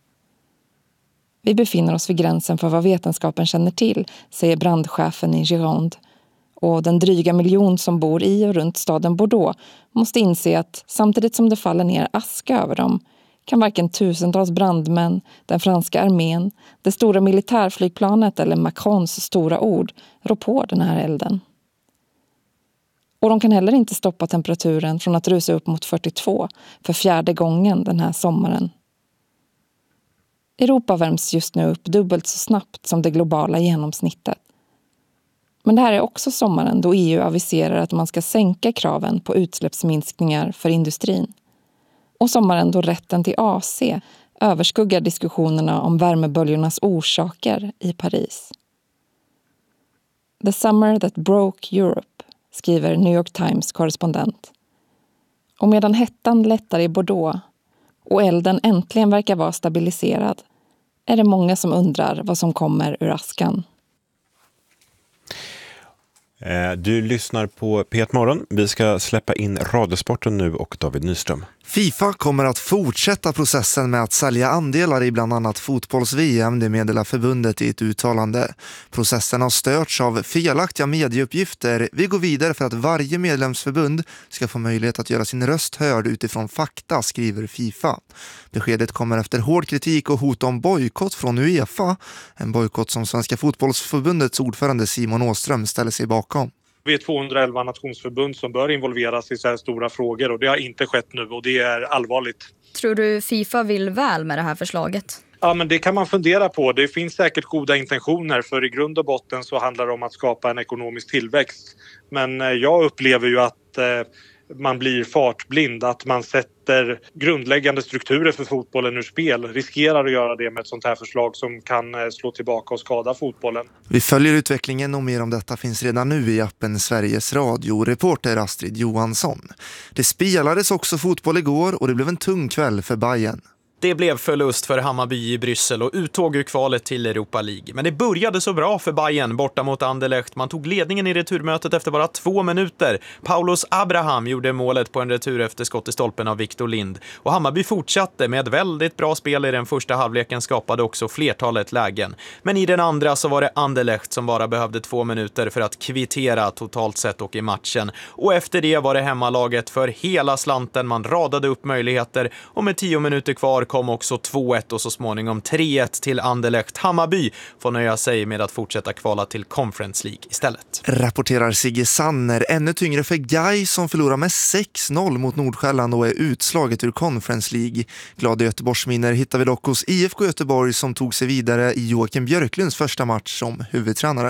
[SPEAKER 14] Vi befinner oss vid gränsen för vad vetenskapen känner till, säger brandchefen i Gironde. Och den dryga miljon som bor i och runt staden Bordeaux måste inse att samtidigt som det faller ner aska över dem kan varken tusentals brandmän, den franska armén, det stora militärflygplanet eller Macrons stora ord rå på den här elden. Och de kan heller inte stoppa temperaturen från att rusa upp mot fyrtiotvå för fjärde gången den här sommaren. Europa värms just nu upp dubbelt så snabbt som det globala genomsnittet. Men det här är också sommaren då E U aviserar att man ska sänka kraven på utsläppsminskningar för industrin. Och sommaren då rätten till A C överskuggar diskussionerna om värmeböljornas orsaker i Paris. The summer that broke Europe, skriver New York Times korrespondent. Och medan hettan lättar i Bordeaux och elden äntligen verkar vara stabiliserad är det många som undrar vad som kommer ur askan.
[SPEAKER 2] Du lyssnar på P ett Morgon. Vi ska släppa in Radiosporten nu och David Nyström.
[SPEAKER 6] FIFA kommer att fortsätta processen med att sälja andelar i bland annat fotbolls-V M, det meddelar förbundet i ett uttalande. Processen har störts av felaktiga medieuppgifter. Vi går vidare för att varje medlemsförbund ska få möjlighet att göra sin röst hörd utifrån fakta, skriver FIFA. Beskedet kommer efter hård kritik och hot om bojkott från UEFA. En bojkott som Svenska fotbollsförbundets ordförande Simon Åström ställer sig bakom.
[SPEAKER 5] Vi är tvåhundraelva nationsförbund som bör involveras i så här stora frågor och det har inte skett nu och det är allvarligt.
[SPEAKER 22] Tror du FIFA vill väl med det här förslaget?
[SPEAKER 5] Ja, men det kan man fundera på. Det finns säkert goda intentioner för i grund och botten så handlar det om att skapa en ekonomisk tillväxt. Men jag upplever ju att eh, man blir fartblind, att man sätter grundläggande strukturer för fotbollen ur spel. Riskerar att göra det med ett sånt här förslag som kan eh, slå tillbaka och skada fotbollen.
[SPEAKER 6] Vi följer utvecklingen och mer om detta finns redan nu i appen Sveriges Radio. Reporter Astrid Johansson. Det spelades också fotboll igår och det blev en tung kväll för Bayern.
[SPEAKER 23] Det blev förlust för Hammarby i Bryssel och uttåg ur kvalet till Europa League. Men det började så bra för Bayern borta mot Anderlecht. Man tog ledningen i returmötet efter bara två minuter. Paulos Abraham gjorde målet på en retur efter skott i stolpen av Victor Lind. Och Hammarby fortsatte med ett väldigt bra spel i den första halvleken, skapade också flertalet lägen. Men i den andra så var det Anderlecht som bara behövde två minuter för att kvittera totalt sett och i matchen. Och efter det var det hemmalaget för hela slanten. Man radade upp möjligheter och med tio minuter kvar kom också två ett och så småningom tre ett till Anderlecht. Hammarby får nöja sig med att fortsätta kvala till Conference League istället.
[SPEAKER 6] Rapporterar Sigge Sanner. Ännu tyngre för Gais som förlorar med sex noll mot Nordsjälland och är utslaget ur Conference League. Glada Göteborgsminner hittar vi dock hos I F K Göteborg som tog sig vidare i Joakim Björklunds första match som huvudtränare.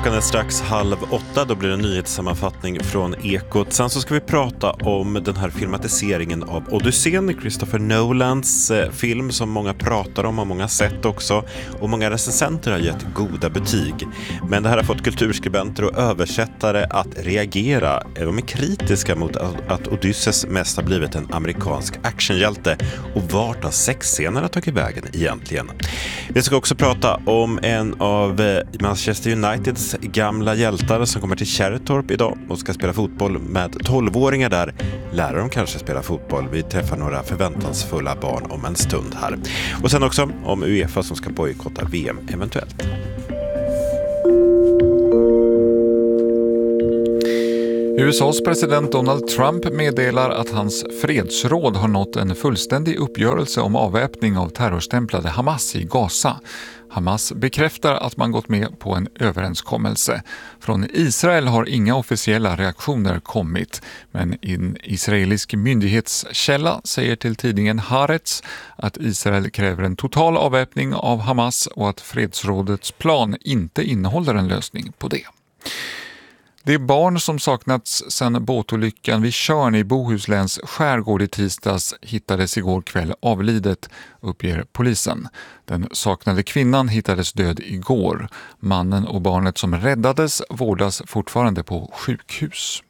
[SPEAKER 2] Klockan är strax halv åtta, då blir det en nyhetssammanfattning från Ekot. Sen så ska vi prata om den här filmatiseringen av Odysseen, Christopher Nolans eh, film som många pratar om och många sett också. Och många recensenter har gett goda betyg. Men det här har fått kulturskribenter och översättare att reagera. De är kritiska mot att Odysseus mest har blivit en amerikansk actionhjälte. Och vart har sexscenerna tagit vägen egentligen? Vi ska också prata om en av eh, Manchester Uniteds gamla hjältar som kommer till Kärrtorp idag och ska spela fotboll med tolvåringar där. Lär de kanske spela fotboll. Vi träffar några förväntansfulla barn om en stund här. Och sen också om UEFA som ska bojkotta V M eventuellt.
[SPEAKER 4] U S A:s president Donald Trump meddelar att hans fredsråd har nått en fullständig uppgörelse om avväpning av terrorstämplade Hamas i Gaza. Hamas bekräftar att man gått med på en överenskommelse. Från Israel har inga officiella reaktioner kommit, men en israelisk myndighetskälla säger till tidningen Haaretz att Israel kräver en total avväpning av Hamas och att fredsrådets plan inte innehåller en lösning på det. Det barn som saknats sedan båtolyckan vid Tjörn i Bohusläns skärgård i tisdags hittades igår kväll avlidet, uppger polisen. Den saknade kvinnan hittades död igår. Mannen och barnet som räddades vårdas fortfarande på sjukhus.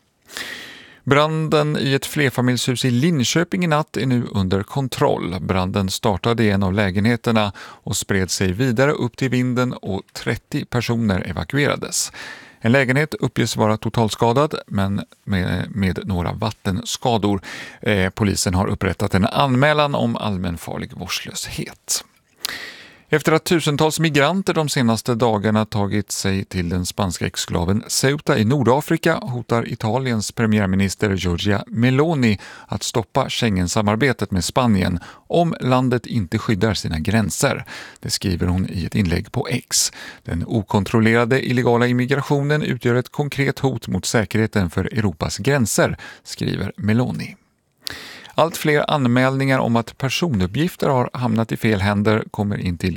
[SPEAKER 4] Branden i ett flerfamiljshus i Linköping i natt är nu under kontroll. Branden startade i en av lägenheterna och spred sig vidare upp till vinden och trettio personer evakuerades. En lägenhet uppges vara totalskadad men med, med några vattenskador. Eh, polisen har upprättat en anmälan om allmänfarlig vårdslöshet. Efter att tusentals migranter de senaste dagarna tagit sig till den spanska exklaven Ceuta i Nordafrika hotar Italiens premiärminister Giorgia Meloni att stoppa Schengen-samarbetet med Spanien om landet inte skyddar sina gränser. Det skriver hon i ett inlägg på X. Den okontrollerade illegala immigrationen utgör ett konkret hot mot säkerheten för Europas gränser, skriver Meloni. Allt fler anmälningar om att personuppgifter har hamnat i fel händer kommer in till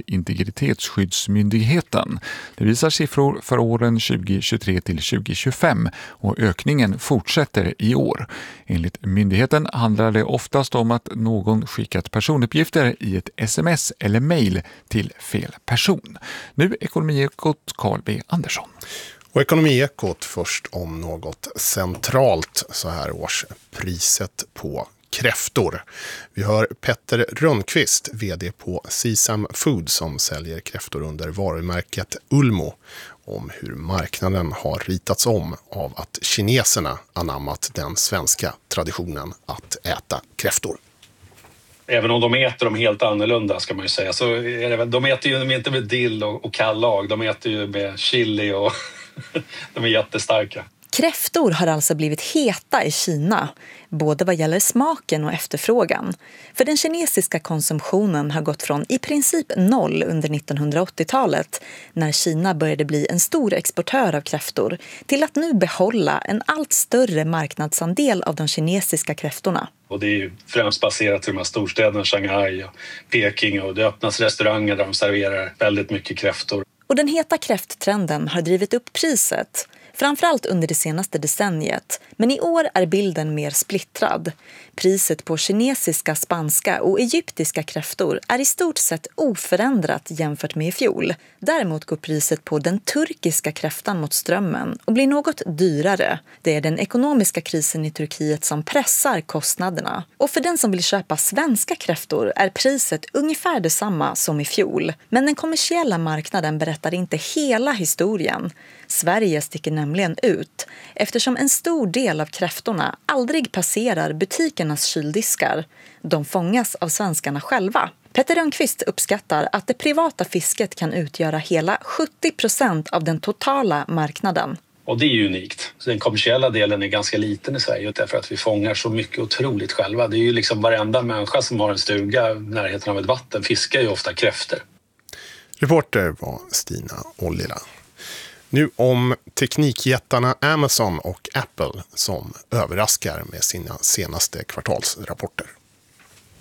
[SPEAKER 4] Integritetsskyddsmyndigheten. Det visar siffror för åren tjugo tjugotre till tjugo tjugofem och ökningen fortsätter i år. Enligt myndigheten handlar det oftast om att någon skickat personuppgifter i ett sms eller mejl till fel person. Nu Ekonomiekot Carl B. Andersson.
[SPEAKER 7] Och Ekonomiekot först om något centralt så här års, priset på kräftor. Vi hör Petter Rönnqvist, vd på Sesam Food som säljer kräftor under varumärket Ulmo, om hur marknaden har ritats om av att kineserna anammat den svenska traditionen att äta kräftor.
[SPEAKER 8] Även om de äter dem helt annorlunda ska man ju säga, så är det väl, de äter ju inte med dill och, och kallag, de äter ju med chili och de är jättestarka.
[SPEAKER 9] Kräftor har alltså blivit heta i Kina, både vad gäller smaken och efterfrågan. För den kinesiska konsumtionen har gått från i princip noll under nittonhundraåttiotalet, när Kina började bli en stor exportör av kräftor, till att nu behålla en allt större marknadsandel av de kinesiska kräftorna.
[SPEAKER 8] Och det är ju främst baserat i de här storstäderna, Shanghai och Peking, och det öppnas restauranger där de serverar väldigt mycket kräftor.
[SPEAKER 9] Och den heta kräfttrenden har drivit upp priset, framförallt under det senaste decenniet, men i år är bilden mer splittrad. Priset på kinesiska, spanska och egyptiska kräftor är i stort sett oförändrat jämfört med i fjol. Däremot går priset på den turkiska kräftan mot strömmen och blir något dyrare. Det är den ekonomiska krisen i Turkiet som pressar kostnaderna. Och för den som vill köpa svenska kräftor är priset ungefär detsamma som i fjol. Men den kommersiella marknaden berättar inte hela historien. Sverige sticker nämligen ut eftersom en stor del av kräftorna aldrig passerar butikernas kyldiskar. De fångas av svenskarna själva. Petter Rönnqvist uppskattar att det privata fisket kan utgöra hela sjuttio procent av den totala marknaden.
[SPEAKER 8] Och det är ju unikt. Så den kommersiella delen är ganska liten i Sverige därför att vi fångar så mycket otroligt själva. Det är ju liksom varenda människa som har en stuga i närheten av ett vatten fiskar ju ofta kräftor.
[SPEAKER 7] Reporter var Stina Ollila. Nu om teknikjättarna Amazon och Apple som överraskar med sina senaste kvartalsrapporter.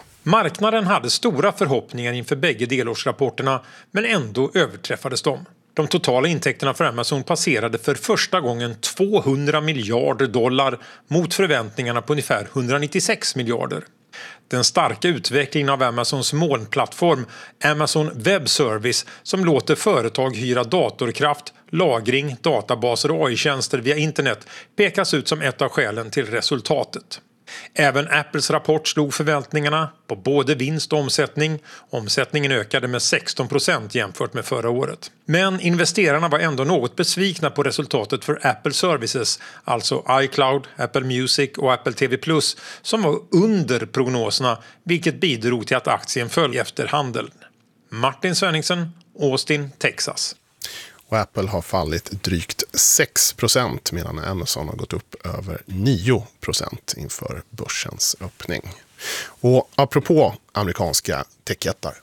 [SPEAKER 24] Marknaden hade stora förhoppningar inför bägge delårsrapporterna, men ändå överträffades de.
[SPEAKER 10] De totala intäkterna för Amazon passerade för första gången tvåhundra miljarder dollar mot förväntningarna på ungefär hundranittiosex miljarder. Den starka utvecklingen av Amazons molnplattform Amazon Web Service som låter företag hyra datorkraft, lagring, databaser och A I-tjänster via internet pekas ut som ett av skälen till resultatet. Även Apples rapport slog förväntningarna på både vinst och omsättning. Omsättningen ökade med sexton procent jämfört med förra året. Men investerarna var ändå något besvikna på resultatet för Apple Services, alltså iCloud, Apple Music och Apple T V plus, som var under prognoserna, vilket bidrog till att aktien föll efter handeln. Martin Svenningsen, Austin, Texas.
[SPEAKER 7] Och Apple har fallit drygt sex procent medan Amazon har gått upp över nio procent inför börsens öppning. Och apropå amerikanska techjättar.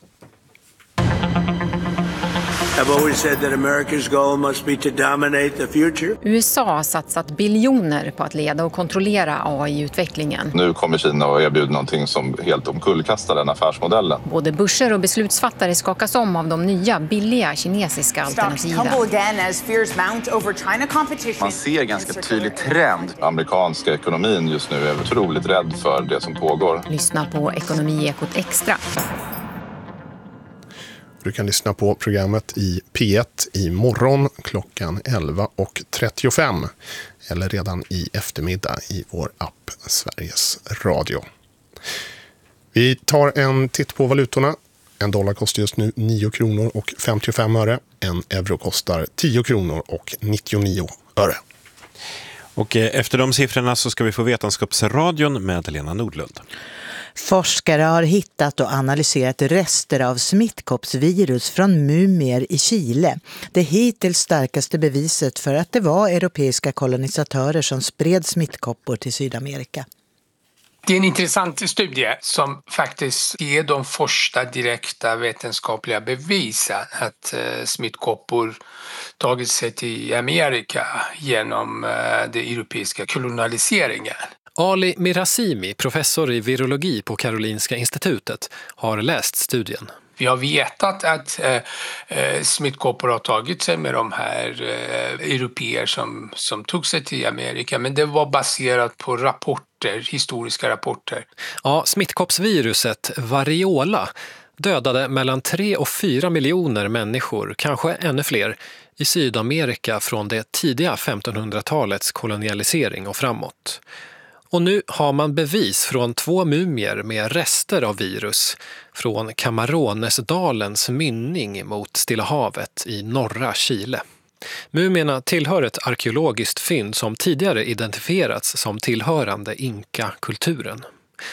[SPEAKER 11] I've always said that America's goal must be to dominate the future.
[SPEAKER 12] U S A har satsat biljoner på att leda och kontrollera A I-utvecklingen.
[SPEAKER 24] Nu kommer Kina att erbjuda någonting som helt omkullkastar den affärsmodellen.
[SPEAKER 12] Både börser och beslutsfattare skakas om av de nya, billiga kinesiska alternativen.
[SPEAKER 24] Man ser ganska tydlig trend. Amerikanska ekonomin just nu är otroligt rädd för det som pågår.
[SPEAKER 12] Lyssna på Ekonomiekot Extra.
[SPEAKER 7] Du kan lyssna på programmet i P ett i morgon klockan elva och trettiofem eller redan i eftermiddag i vår app Sveriges Radio. Vi tar en titt på valutorna. En dollar kostar just nu nio kronor och femtiofem öre. En euro kostar tio kronor och nittionio öre.
[SPEAKER 2] Och efter de siffrorna så ska vi få Vetenskapsradion med Lena Nordlund.
[SPEAKER 25] Forskare har hittat och analyserat rester av smittkoppsvirus från mumier i Chile. Det hittills starkaste beviset för att det var europeiska kolonisatörer som spred smittkoppor till Sydamerika.
[SPEAKER 26] Det är en intressant studie som faktiskt ger de första direkta vetenskapliga bevisen att eh, smittkoppor tagit sig till Amerika genom eh, den europeiska kolonialiseringen.
[SPEAKER 27] Ali Mirazimi, professor i virologi på Karolinska institutet, har läst studien.
[SPEAKER 26] Vi har vetat att eh, smittkoppor har tagit sig med de här eh, europeer som, som tog sig till Amerika, men det var baserat på rapporter, historiska rapporter.
[SPEAKER 27] Ja, smittkoppsviruset variola dödade mellan tre och fyra miljoner människor, kanske ännu fler, i Sydamerika från det tidiga femtonhundratalets kolonialisering och framåt. Och nu har man bevis från två mumier med rester av virus från Camaronesdalens mynning mot Stilla havet i norra Chile. Mumierna tillhör ett arkeologiskt fynd som tidigare identifierats som tillhörande Inka-kulturen.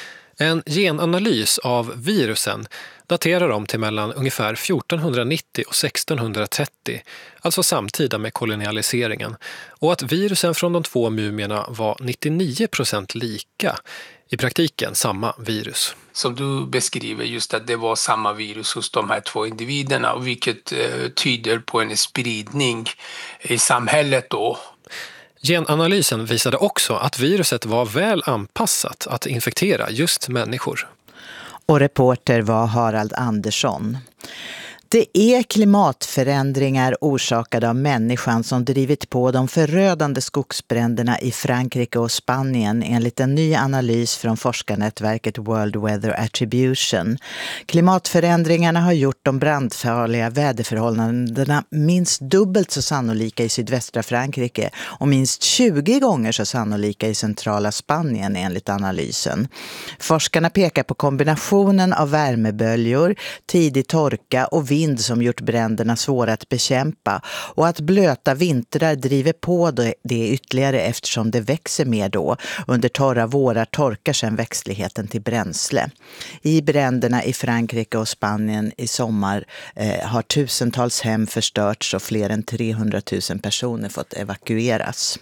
[SPEAKER 27] En genanalys av virusen daterar dem till mellan ungefär fjortonhundranittio och sextonhundratrettio, alltså samtida med kolonialiseringen, och att virusen från de två mumierna var nittionio procent lika, i praktiken samma virus.
[SPEAKER 26] Som du beskriver, just att det var samma virus hos de här två individerna, vilket eh, tyder på en spridning i samhället då.
[SPEAKER 27] Genanalysen visade också att viruset var väl anpassat att infektera just människor.
[SPEAKER 25] Och reporter var Harald Andersson. Det är klimatförändringar orsakade av människan som drivit på de förödande skogsbränderna i Frankrike och Spanien enligt en ny analys från forskarnätverket World Weather Attribution. Klimatförändringarna har gjort de brandfarliga väderförhållandena minst dubbelt så sannolika i sydvästra Frankrike och minst tjugo gånger så sannolika i centrala Spanien enligt analysen. Forskarna pekar på kombinationen av värmeböljor, tidig torka och vind som gjort bränderna svåra att bekämpa och att blöta vintrar driver på det ytterligare eftersom det växer mer då. Under torra vårar torkar sedan växtligheten till bränsle. I bränderna i Frankrike och Spanien i sommar eh, har tusentals hem förstörts och fler än trehundratusen personer fått evakueras.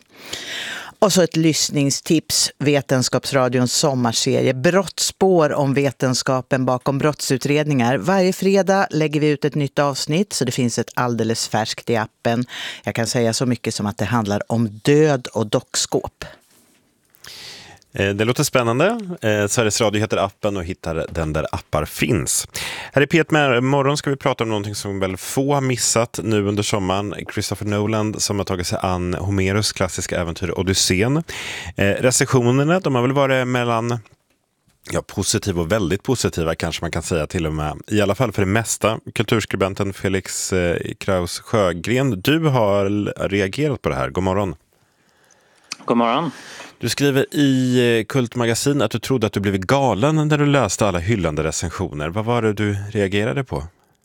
[SPEAKER 25] Och så ett lyssningstips, Vetenskapsradions sommarserie Brottsspår om vetenskapen bakom brottsutredningar. Varje fredag lägger vi ut ett nytt avsnitt så det finns ett alldeles färskt i appen. Jag kan säga så mycket som att det handlar om död och dockskåp.
[SPEAKER 2] Det låter spännande. Sveriges Radio heter appen och hittar den där appar finns. Här i P ett morgon ska vi prata om någonting som väl få har missat nu under sommaren. Christopher Nolan som har tagit sig an Homeros klassiska äventyr Odysseen. Eh, recensionerna, de har väl varit mellan ja, positiva och väldigt positiva kanske man kan säga till och med. I alla fall för det mesta. Kulturskribenten Felix eh, Kraus Sjögren, du har reagerat på det här. God morgon.
[SPEAKER 13] God morgon.
[SPEAKER 2] Du skriver i Kultmagasin att du trodde att du blivit galen när du läste alla hyllande recensioner. Vad var det du reagerade på?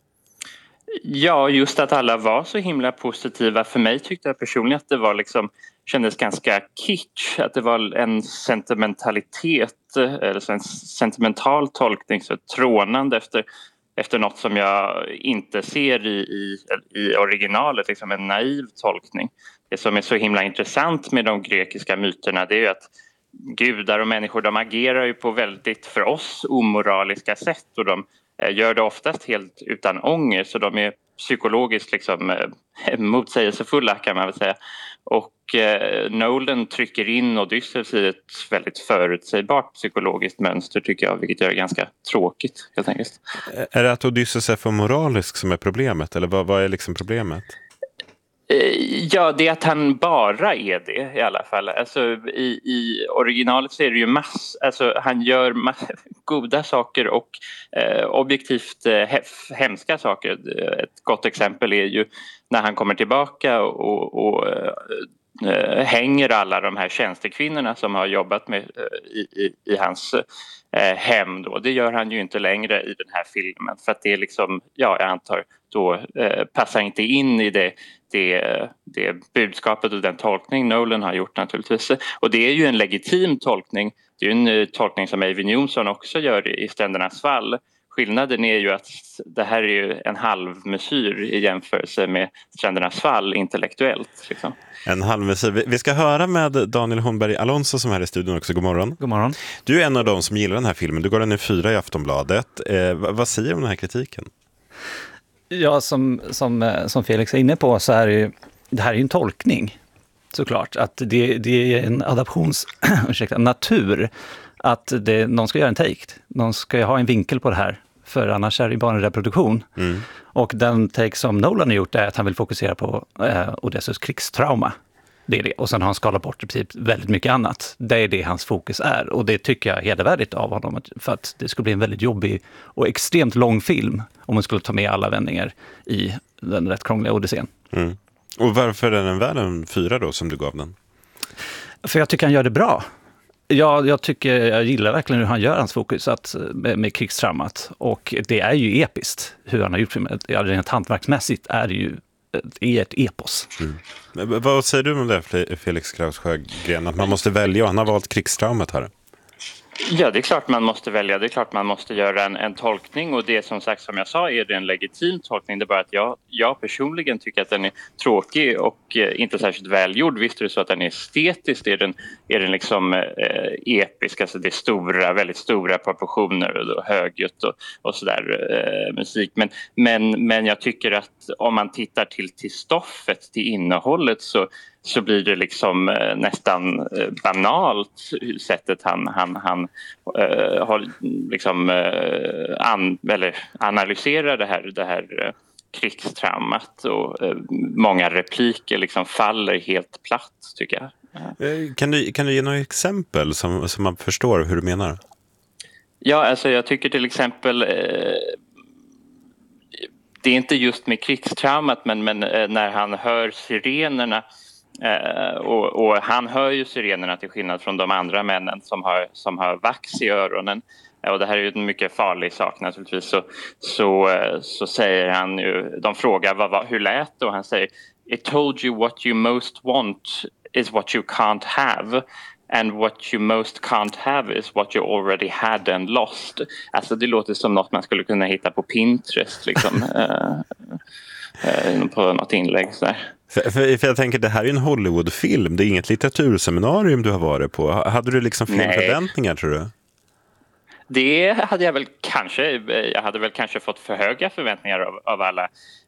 [SPEAKER 13] Ja, just att alla var så himla positiva. För mig tyckte jag personligen att det var liksom, kändes ganska kitsch. Att det var en sentimentalitet, eller en sentimental tolkning, så trånande efter, efter något som jag inte ser i, i, i originalet, liksom en naiv tolkning. Det som är så himla intressant med de grekiska myterna, det är ju att gudar och människor, de agerar ju på väldigt för oss omoraliska sätt, och de gör det oftast helt utan ånger, så de är psykologiskt liksom motsägelsefulla kan man väl säga. Och eh, Nolan trycker in Odysseus i ett väldigt förutsägbart psykologiskt mönster tycker jag, vilket gör det ganska tråkigt helt enkelt.
[SPEAKER 2] Är det att Odysseus är för moralisk som är problemet, eller vad, vad är liksom problemet?
[SPEAKER 13] Ja, det är att han bara är det i alla fall. Alltså, i, i originalet så är det ju mass, alltså, han gör mass, goda saker och eh, objektivt eh, hemska saker. Ett gott exempel är ju när han kommer tillbaka och, och eh, hänger alla de här tjänstekvinnorna som har jobbat med, eh, i, i, i hans eh, hem. Då. Det gör han ju inte längre i den här filmen, för att det är liksom, ja, jag antar då eh, passar inte in i det Det, det budskapet och den tolkning Nolan har gjort naturligtvis. Och det är ju en legitim tolkning. Det är ju en tolkning som Eyvind Johnson också gör i Strändernas fall. Skillnaden är ju att det här är ju en halvmesyr i jämförelse med Strändernas fall intellektuellt. Liksom.
[SPEAKER 2] En halvmesyr. Vi ska höra med Daniel Hornberg Alonso som är här i studion också. God morgon.
[SPEAKER 15] God morgon.
[SPEAKER 2] Du är en av dem som gillar den här filmen. Du går den i fyra i Aftonbladet. Eh, vad säger du om den här kritiken?
[SPEAKER 15] Ja, som, som, som Felix är inne på så är det ju, det här är ju en tolkning såklart. Att det, det är en adaptions ursäkta, natur att det, någon ska göra en take. Någon ska ju ha en vinkel på det här, för annars är det bara en reproduktion. Mm. Och den take som Nolan har gjort är att han vill fokusera på eh, Odysseus krigstrauma. Det är det. Och sen har han skalat bort i princip väldigt mycket annat. Det är det hans fokus är. Och det tycker jag är hedervärdigt av honom. För att det skulle bli en väldigt jobbig och extremt lång film om man skulle ta med alla vändningar i den rätt krångliga Odysseen.
[SPEAKER 2] Mm. Och varför är den värd en fyra då som du gav den?
[SPEAKER 15] För jag tycker han gör det bra. Jag, jag tycker, jag gillar verkligen hur han gör hans fokus att, med, med krigstraumat. Och det är ju episkt hur han har gjort filmen. Ja, rent hantverksmässigt är det ju är ett epos.
[SPEAKER 2] Mm. Men vad säger du om det, Felix Kraus Sjögren? Att man måste välja, och han har valt krigstraumat här.
[SPEAKER 13] Ja, det är klart man måste välja. Det är klart man måste göra en, en tolkning, och det som sagt, som jag sa, är det en legitim tolkning. Det är bara att jag, jag personligen tycker att den är tråkig och eh, inte särskilt välgjord. Visst är det så att den är estetisk, är den, är den liksom eh, episk. Alltså det är stora, väldigt stora proportioner och då högljutt och, och sådär eh, musik. Men, men, men jag tycker att om man tittar till, till stoffet, till innehållet, så så blir det liksom eh, nästan eh, banalt sättet han, han, han eh, har liksom eh, an, eller analyserar det här, det här eh, krigstraumat, och eh, många repliker liksom faller helt platt tycker jag.
[SPEAKER 2] Kan du, kan du ge några exempel som, som man förstår hur du menar? Ja,
[SPEAKER 13] alltså jag tycker till exempel eh, det är inte just med krigstraumat, men, men eh, när han hör sirenerna. Uh, och, och han hör ju sirenerna till skillnad från de andra männen som har, som har vax i öronen. Uh, och det här är ju en mycket farlig sak naturligtvis. Så, så, uh, så säger han ju, de frågar vad, vad, hur lät det, och han säger "It told you what you most want is what you can't have. And what you most can't have is what you already had and lost." Alltså det låter som något man skulle kunna hitta på Pinterest liksom. uh, uh, på något inlägg så där.
[SPEAKER 2] För, för, för jag tänker, det här är ju en Hollywoodfilm. Det är inget litteraturseminarium du har varit på. Hade du liksom filmförväntningar, tror du?
[SPEAKER 13] Det hade jag väl kanske. Jag hade väl kanske fått för höga förväntningar av, av alla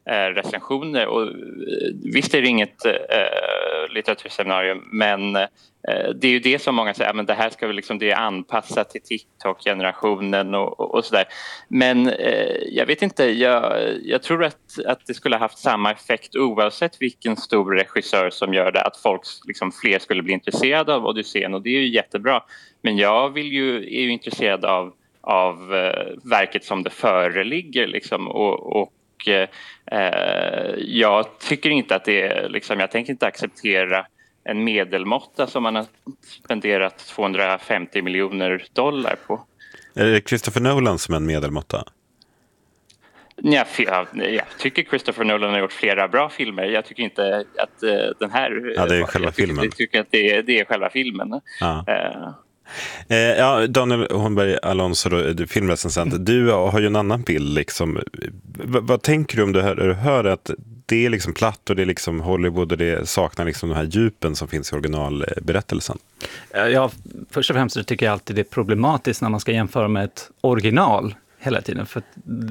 [SPEAKER 13] recensioner. Och visst är det inget eh, litteraturseminarium, men eh, det är ju det som många säger, ja, men det här ska väl liksom, det är anpassat till TikTok-generationen och, och, och sådär. Men eh, jag vet inte, jag, jag tror att, att det skulle ha haft samma effekt oavsett vilken stor regissör som gör det, att folk, liksom, fler skulle bli intresserade av Odysseen, och det är ju jättebra. Men jag vill ju, är ju intresserad av, av eh, verket som det föreligger liksom, och, och Eh, jag tycker inte att det är, liksom, jag tänker inte acceptera en medelmåtta som man har spenderat tvåhundrafemtio miljoner dollar på.
[SPEAKER 2] Är det Christopher Nolan som en medelmåtta?
[SPEAKER 13] Ja, jag, jag tycker Christopher Nolan har gjort flera bra filmer. Jag tycker inte att uh, den här...
[SPEAKER 2] Ja, det är själva
[SPEAKER 13] jag tycker,
[SPEAKER 2] filmen.
[SPEAKER 13] Jag tycker att det är, det är själva filmen.
[SPEAKER 2] Ja.
[SPEAKER 13] Uh,
[SPEAKER 2] Eh, ja, Daniel Holmberg Alonso, då, filmrecensent. Mm. Du har ju en annan bild. Liksom. V- vad tänker du om du hör, du hör att det är liksom platt och det är liksom Hollywood och det saknar liksom de här djupen som finns i originalberättelsen?
[SPEAKER 15] Ja, först och främst så tycker jag alltid det är problematiskt när man ska jämföra med ett original hela tiden. För